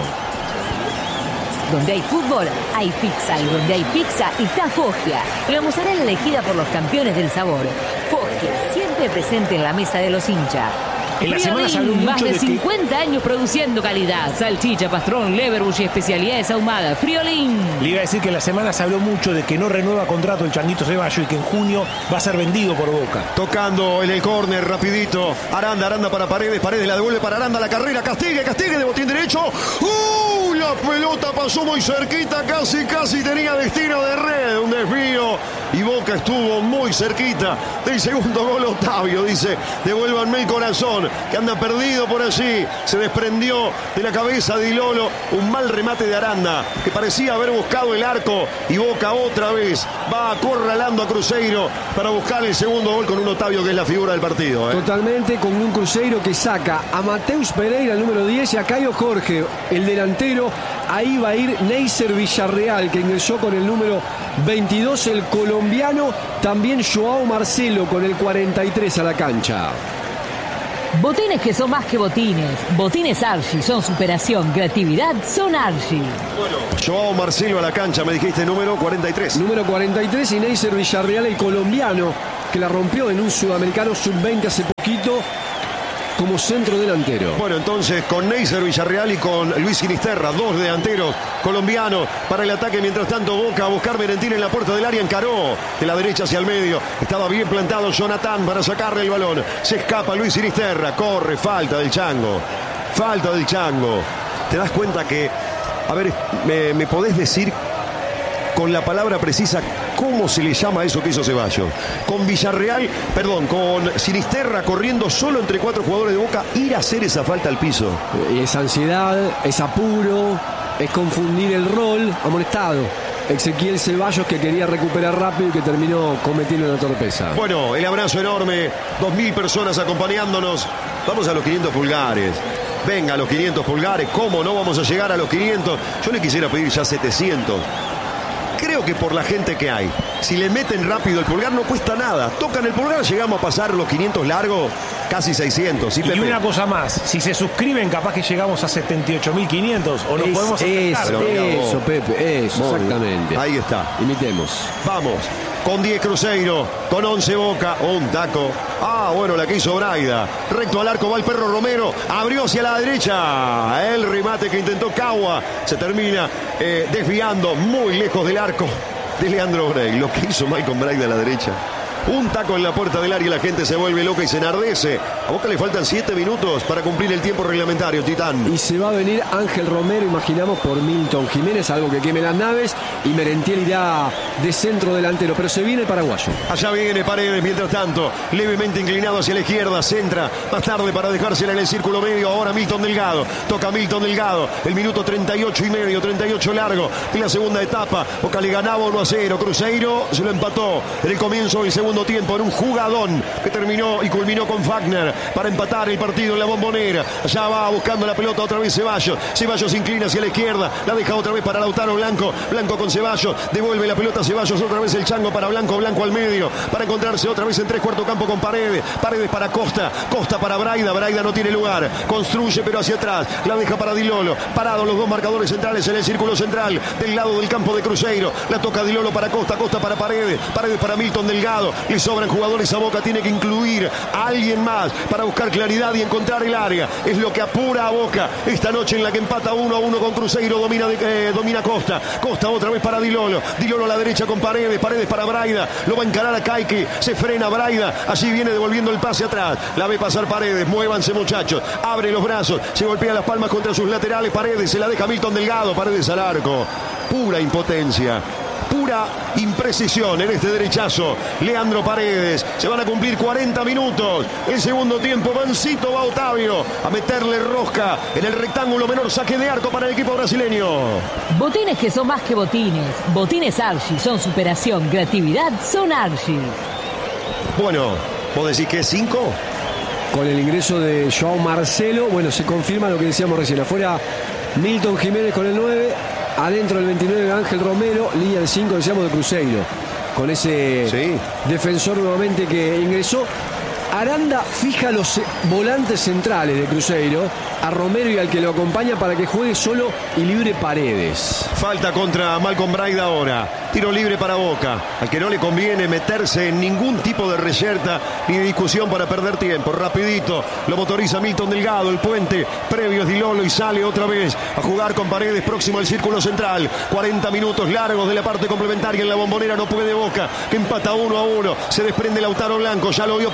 Donde hay fútbol, hay pizza. Y donde hay pizza, está Foggia. La mozzarella elegida por los campeones del sabor. Foggia, siempre presente en la mesa de los hinchas. En la semana se habló mucho más de, de cincuenta que... años produciendo calidad. Salchicha, pastrón, leverbush y especialidades ahumadas. Friolín. Le iba a decir que en la semana se habló mucho de que no renueva contrato el Changuito Ceballos y que en junio va a ser vendido por Boca. Tocando en el córner, rapidito. Aranda, Aranda para Paredes. Paredes la devuelve para Aranda. La carrera, castigue, castigue de botín derecho. ¡Uh! La pelota pasó muy cerquita. Casi, casi tenía destino de red. Un desvío y Boca estuvo muy cerquita del segundo gol. Otavio dice, devuélvanme el corazón, que anda perdido por allí. Se desprendió de la cabeza de Di Lolo, un mal remate de Aranda, que parecía haber buscado el arco, y Boca otra vez va acorralando a Cruzeiro para buscar el segundo gol con un Otavio que es la figura del partido. ¿eh? Totalmente, con un Cruzeiro que saca a Mateus Pereira, el número diez, y a Caio Jorge, el delantero. Ahí va a ir Neisser Villarreal, que ingresó con el número veintidós, el colombiano. También Joao Marcelo con el cuarenta y tres a la cancha. Botines que son más que botines. Botines Archie son superación, creatividad, son Archie. Bueno, Joao Marcelo a la cancha, me dijiste número cuarenta y tres. Número cuarenta y tres, y Neisser Villarreal, el colombiano, que la rompió en un sudamericano sub veinte hace poquito como centro delantero. Bueno, entonces con Neisser Villarreal y con Luis Sinisterra, dos delanteros colombianos para el ataque. Mientras tanto, Boca a buscar Merentiel en la puerta del área, encaró de la derecha hacia el medio. Estaba bien plantado Jonathan para sacarle el balón. Se escapa Luis Sinisterra, corre, falta del Chango. Falta del Chango. ¿Te das cuenta que, a ver, me, me podés decir con la palabra precisa cómo se le llama a eso que hizo Ceballos? Con Villarreal, perdón, con Sinisterra corriendo solo entre cuatro jugadores de Boca, ir a hacer esa falta al piso. Y es ansiedad, es apuro, es confundir el rol. Amonestado Ezequiel Ceballos, que quería recuperar rápido y que terminó cometiendo una torpeza. Bueno, el abrazo enorme, dos mil personas acompañándonos. Vamos a los quinientos pulgares. Venga, a los quinientos pulgares. ¿Cómo no vamos a llegar a los quinientos? Yo le quisiera pedir ya setecientos. Creo que por la gente que hay, si le meten rápido el pulgar no cuesta nada. Tocan el pulgar, llegamos a pasar los quinientos largos, casi seiscientos. ¿Sí, y Pepe? una cosa más, si se suscriben capaz que llegamos a setenta y ocho mil quinientos o nos Es, podemos es, acercar. eso, Pepe, eso, Muy exactamente. bien. Ahí está. Imitemos. Vamos, con diez Cruzeiro, con once Boca, un taco. Ah, bueno, la que hizo Braida. Recto al arco va el Perro Romero, abrió hacia la derecha. El remate que intentó Cagua se termina eh, desviando muy lejos del arco de Leandro Bray. Lo que hizo Malcolm Braida a la derecha. Un taco en la puerta del área y la gente se vuelve loca y se enardece. A Boca le faltan siete minutos para cumplir el tiempo reglamentario, Titán. Y se va a venir Ángel Romero, imaginamos, por Milton Jiménez, algo que queme las naves, y Merentiel irá de centro delantero, pero se viene el paraguayo. Allá viene Paredes, mientras tanto, levemente inclinado hacia la izquierda, centra, más tarde para dejársela en el círculo medio, ahora Milton Delgado, toca Milton Delgado, el minuto treinta y ocho y medio, treinta y ocho largo de la segunda etapa. Boca le ganaba uno a cero, Cruzeiro se lo empató en el comienzo del segundo tiempo en un jugadón que terminó y culminó con Wagner para empatar el partido en la Bombonera. Allá va buscando la pelota otra vez Ceballos. Ceballos se inclina hacia la izquierda, la deja otra vez para Lautaro Blanco. Blanco con Ceballos, devuelve la pelota a Ceballos, otra vez el Chango para Blanco, Blanco al medio para encontrarse otra vez en tres cuarto campo con Paredes. Paredes para Costa, Costa para Braida. Braida no tiene lugar, construye pero hacia atrás, la deja para Di Lolo. Parados los dos marcadores centrales en el círculo central del lado del campo de Cruzeiro. La toca Di Lolo para Costa, Costa para Paredes, Paredes para Milton Delgado. Le sobran jugadores a Boca, tiene que incluir a alguien más para buscar claridad y encontrar el área. Es lo que apura a Boca esta noche en la que empata uno a uno con Cruzeiro. Domina, de, eh, domina Costa, Costa otra vez para Di Lolo. Di Lolo a la derecha con Paredes, Paredes para Braida. Lo va a encarar a Caique, se frena Braida. Allí viene devolviendo el pase atrás. La ve pasar Paredes, muévanse muchachos. Abre los brazos, se golpea las palmas contra sus laterales. Paredes se la deja Milton Delgado. Paredes al arco. Pura impotencia. Pura imprecisión en este derechazo. Leandro Paredes. Se van a cumplir cuarenta minutos. El segundo tiempo. Mancito va Otavio a meterle rosca en el rectángulo menor. Saque de arco para el equipo brasileño. Botines que son más que botines. Botines Archie son superación, creatividad, son Archie. Bueno, ¿vos decís que es cinco? Con el ingreso de Joao Marcelo, bueno, se confirma lo que decíamos recién. Afuera Milton Jiménez con el nueve. Adentro el veintinueve Ángel Romero, línea de cinco, decíamos, de Cruzeiro. Con ese sí. defensor nuevamente que ingresó. Aranda fija los volantes centrales de Cruzeiro, a Romero y al que lo acompaña para que juegue solo y libre Paredes. Falta contra Malcolm Braida ahora. Tiro libre para Boca. Al que no le conviene meterse en ningún tipo de reyerta ni de discusión para perder tiempo. Rapidito lo motoriza Milton Delgado. El puente previo es Di Lolo y sale otra vez a jugar con Paredes próximo al círculo central. cuarenta minutos largos de la parte complementaria en la Bombonera. No puede Boca, que empata uno a uno. Se desprende Lautaro Blanco. Ya lo vio Paredes.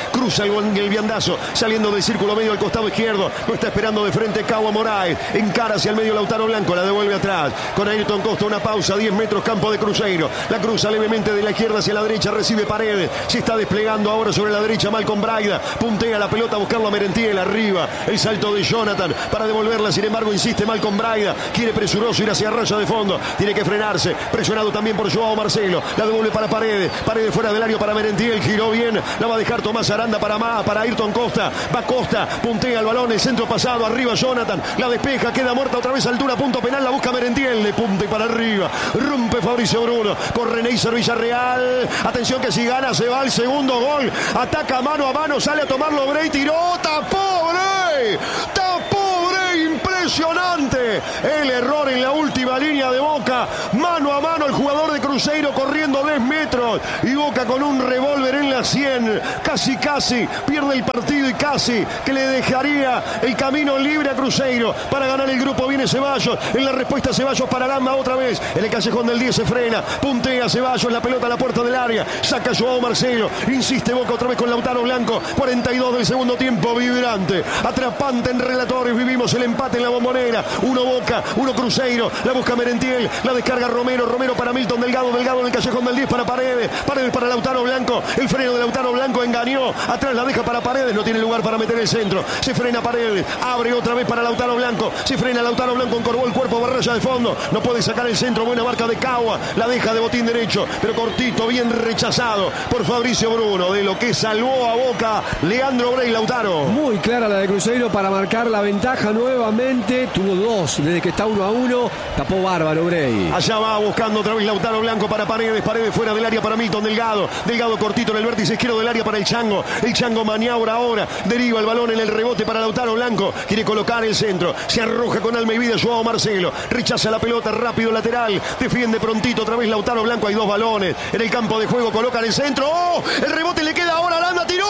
cruza el, el viandazo, saliendo del círculo medio al costado izquierdo, lo está esperando de frente Cagua Moraes, encara hacia el medio Lautaro Blanco, la devuelve atrás, con Ayrton Costa, una pausa, diez metros, campo de Cruzeiro, la cruza levemente de la izquierda hacia la derecha, recibe Paredes, se está desplegando ahora sobre la derecha Malcolm Braida, puntea la pelota a buscarlo a Merentiel, arriba, el salto de Jonathan para devolverla, sin embargo insiste Malcolm Braida, quiere presuroso ir hacia raya de fondo, tiene que frenarse, presionado también por Joao Marcelo, la devuelve para Paredes, Paredes fuera del área para Merentiel, giró bien, la va a dejar Tomás Aranda para más, para Ayrton Costa, va Costa, puntea el balón, el centro pasado, arriba Jonathan, la despeja, queda muerta otra vez, altura, punto penal, la busca Merentiel, de punta y para arriba, rompe Fabricio Bruno, corre Neisser Villarreal, atención que si gana se va el segundo gol, ataca mano a mano, sale a tomarlo Brey, tiró, tapó Brey, tapó Brey, impresionante, el error en la última línea de Boca, mano a mano el jugador de Cruzeiro corriendo diez metros y Boca con un revólver en la cien, casi casi pierde el partido y casi que le dejaría el camino libre a Cruzeiro para ganar el grupo. Viene Ceballos, en la respuesta Ceballos para Gamba otra vez, en el callejón del diez se frena, puntea Ceballos, la pelota a la puerta del área, saca Joao Marcelo, insiste Boca otra vez con Lautaro Blanco, cuarenta y dos del segundo tiempo, vibrante, atrapante en relatores, vivimos el empate en la Bombonera, uno Boca, uno Cruzeiro, la busca Merentiel, la descarga Romero, Romero para Milton Delgado, Delgado en el callejón del diez para Paredes, Paredes para Lautaro Blanco, el freno de Lautaro Blanco engañó, atrás la deja para Paredes, no tiene lugar para meter el centro, se frena Paredes, abre otra vez para Lautaro Blanco, se frena Lautaro Blanco, encorvó el cuerpo, barrilla de fondo, no puede sacar el centro, buena marca de Cagua, la deja de botín derecho, pero cortito, bien rechazado por Fabricio Bruno, de lo que salvó a Boca Leandro Brey. Lautaro. Muy clara la de Cruzeiro para marcar la ventaja nuevamente, tuvo dos desde que está uno a uno, tapó bárbaro Brey. Allá va buscando otra vez Lautaro Blanco para Paredes, Paredes fuera del área para Milton Delgado, Delgado cortito en el vértice izquierdo del área para el Chango, el Chango maniobra ahora, deriva el balón en el rebote para Lautaro Blanco, quiere colocar el centro, se arroja con alma y vida Joao Marcelo, rechaza la pelota, rápido lateral, defiende prontito otra vez Lautaro Blanco, hay dos balones en el campo de juego, coloca en el centro, ¡oh! El rebote le queda ahora, Aranda tiró,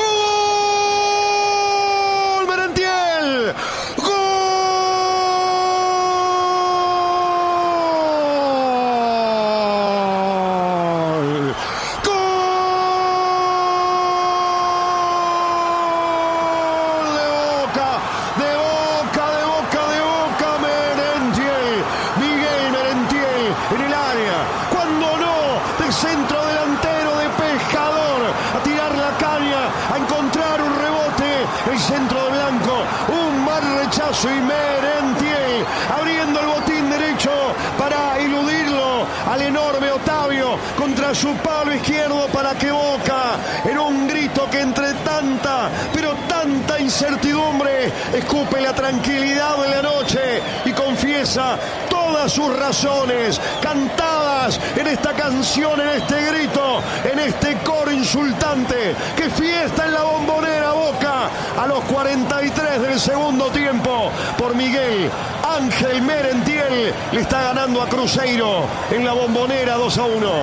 ¡gol! Merentiel, ¡gol! Y Merentiel abriendo el botín derecho para eludirlo al enorme Otavio contra su palo izquierdo para que Boca, en un grito que entre tanta, pero tanta incertidumbre, escupe la tranquilidad de la noche y confiesa todas sus razones cantadas en esta canción, en este grito, en este coro insultante. ¡Qué fiesta en la Bombonera! Boca a los cuarenta y tres del segundo tiempo por Miguel Ángel Merentiel le está ganando a Cruzeiro en la Bombonera dos a uno.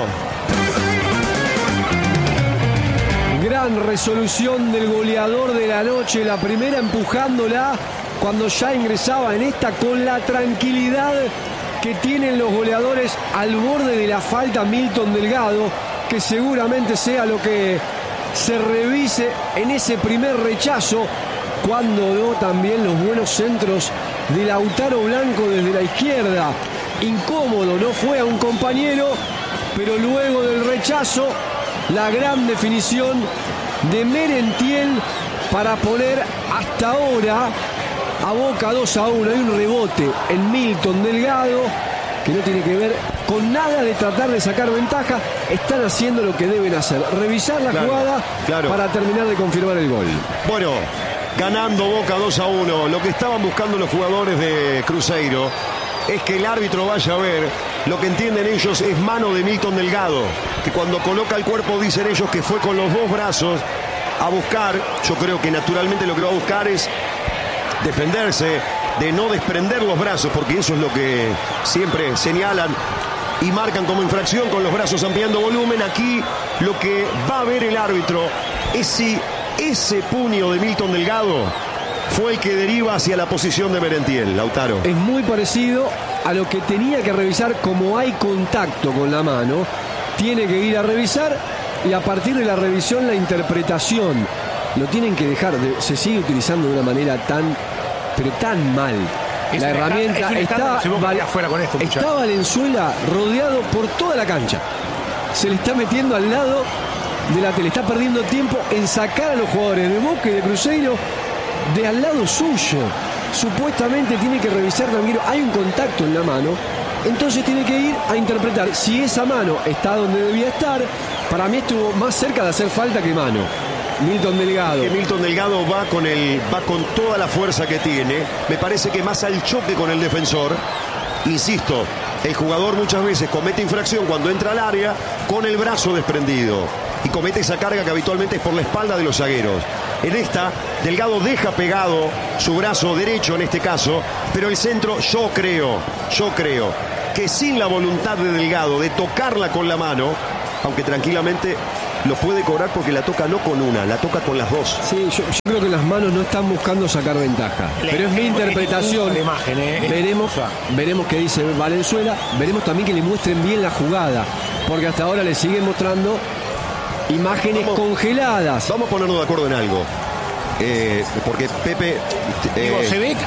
Gran resolución del goleador de la noche, la primera empujándola cuando ya ingresaba en esta con la tranquilidad que tienen los goleadores al borde de la falta. Milton Delgado, que seguramente sea lo que se revise en ese primer rechazo, cuando no también los buenos centros de Lautaro Blanco desde la izquierda. Incómodo, no fue a un compañero, pero luego del rechazo, la gran definición de Merentiel para poner hasta ahora a Boca dos a uno. Hay un rebote en Milton Delgado que no tiene que ver con nada de tratar de sacar ventaja. Están haciendo lo que deben hacer, revisar la claro, jugada claro. para terminar de confirmar el gol. Bueno, ganando Boca dos a uno. Lo que estaban buscando los jugadores de Cruzeiro es que el árbitro vaya a ver. Lo que entienden ellos es mano de Milton Delgado, que cuando coloca el cuerpo dicen ellos que fue con los dos brazos a buscar. Yo creo que naturalmente lo que va a buscar es defenderse, de no desprender los brazos, porque eso es lo que siempre señalan y marcan como infracción, con los brazos ampliando volumen. Aquí lo que va a ver el árbitro es si ese puño de Milton Delgado fue el que deriva hacia la posición de Merentiel. Lautaro. Es muy parecido a lo que tenía que revisar. Como hay contacto con la mano, tiene que ir a revisar, y a partir de la revisión, la interpretación lo tienen que dejar, de, se sigue utilizando de una manera tan, pero tan mal. Es la un herramienta escándalo, es un está, escándalo si vos Val- quedás fuera con esto, muchacho. está Valenzuela rodeado por toda la cancha. Se le está metiendo al lado de la tele, está perdiendo tiempo en sacar a los jugadores de Boca y de Cruzeiro de al lado suyo. Supuestamente tiene que revisar tranquilo, hay un contacto en la mano, entonces tiene que ir a interpretar si esa mano está donde debía estar. Para mí estuvo más cerca de hacer falta que mano. Milton Delgado. Que Milton Delgado va con el va con toda la fuerza que tiene. Me parece que más al choque con el defensor. Insisto, el jugador muchas veces comete infracción cuando entra al área con el brazo desprendido y comete esa carga que habitualmente es por la espalda de los zagueros. En esta, Delgado deja pegado su brazo derecho en este caso, pero el centro, yo creo, yo creo que sin la voluntad de Delgado de tocarla con la mano, aunque tranquilamente lo puede cobrar porque la toca no con una, la toca con las dos. Sí, yo, yo creo que las manos no están buscando sacar ventaja. Le- Pero es mi le- interpretación. la imagen, ¿eh? Veremos, O sea. veremos qué dice Valenzuela. Veremos también que le muestren bien la jugada. Porque hasta ahora le siguen mostrando imágenes Vamos. congeladas. Vamos a ponernos de acuerdo en algo. Eh, porque Pepe... eh, Digo, se ve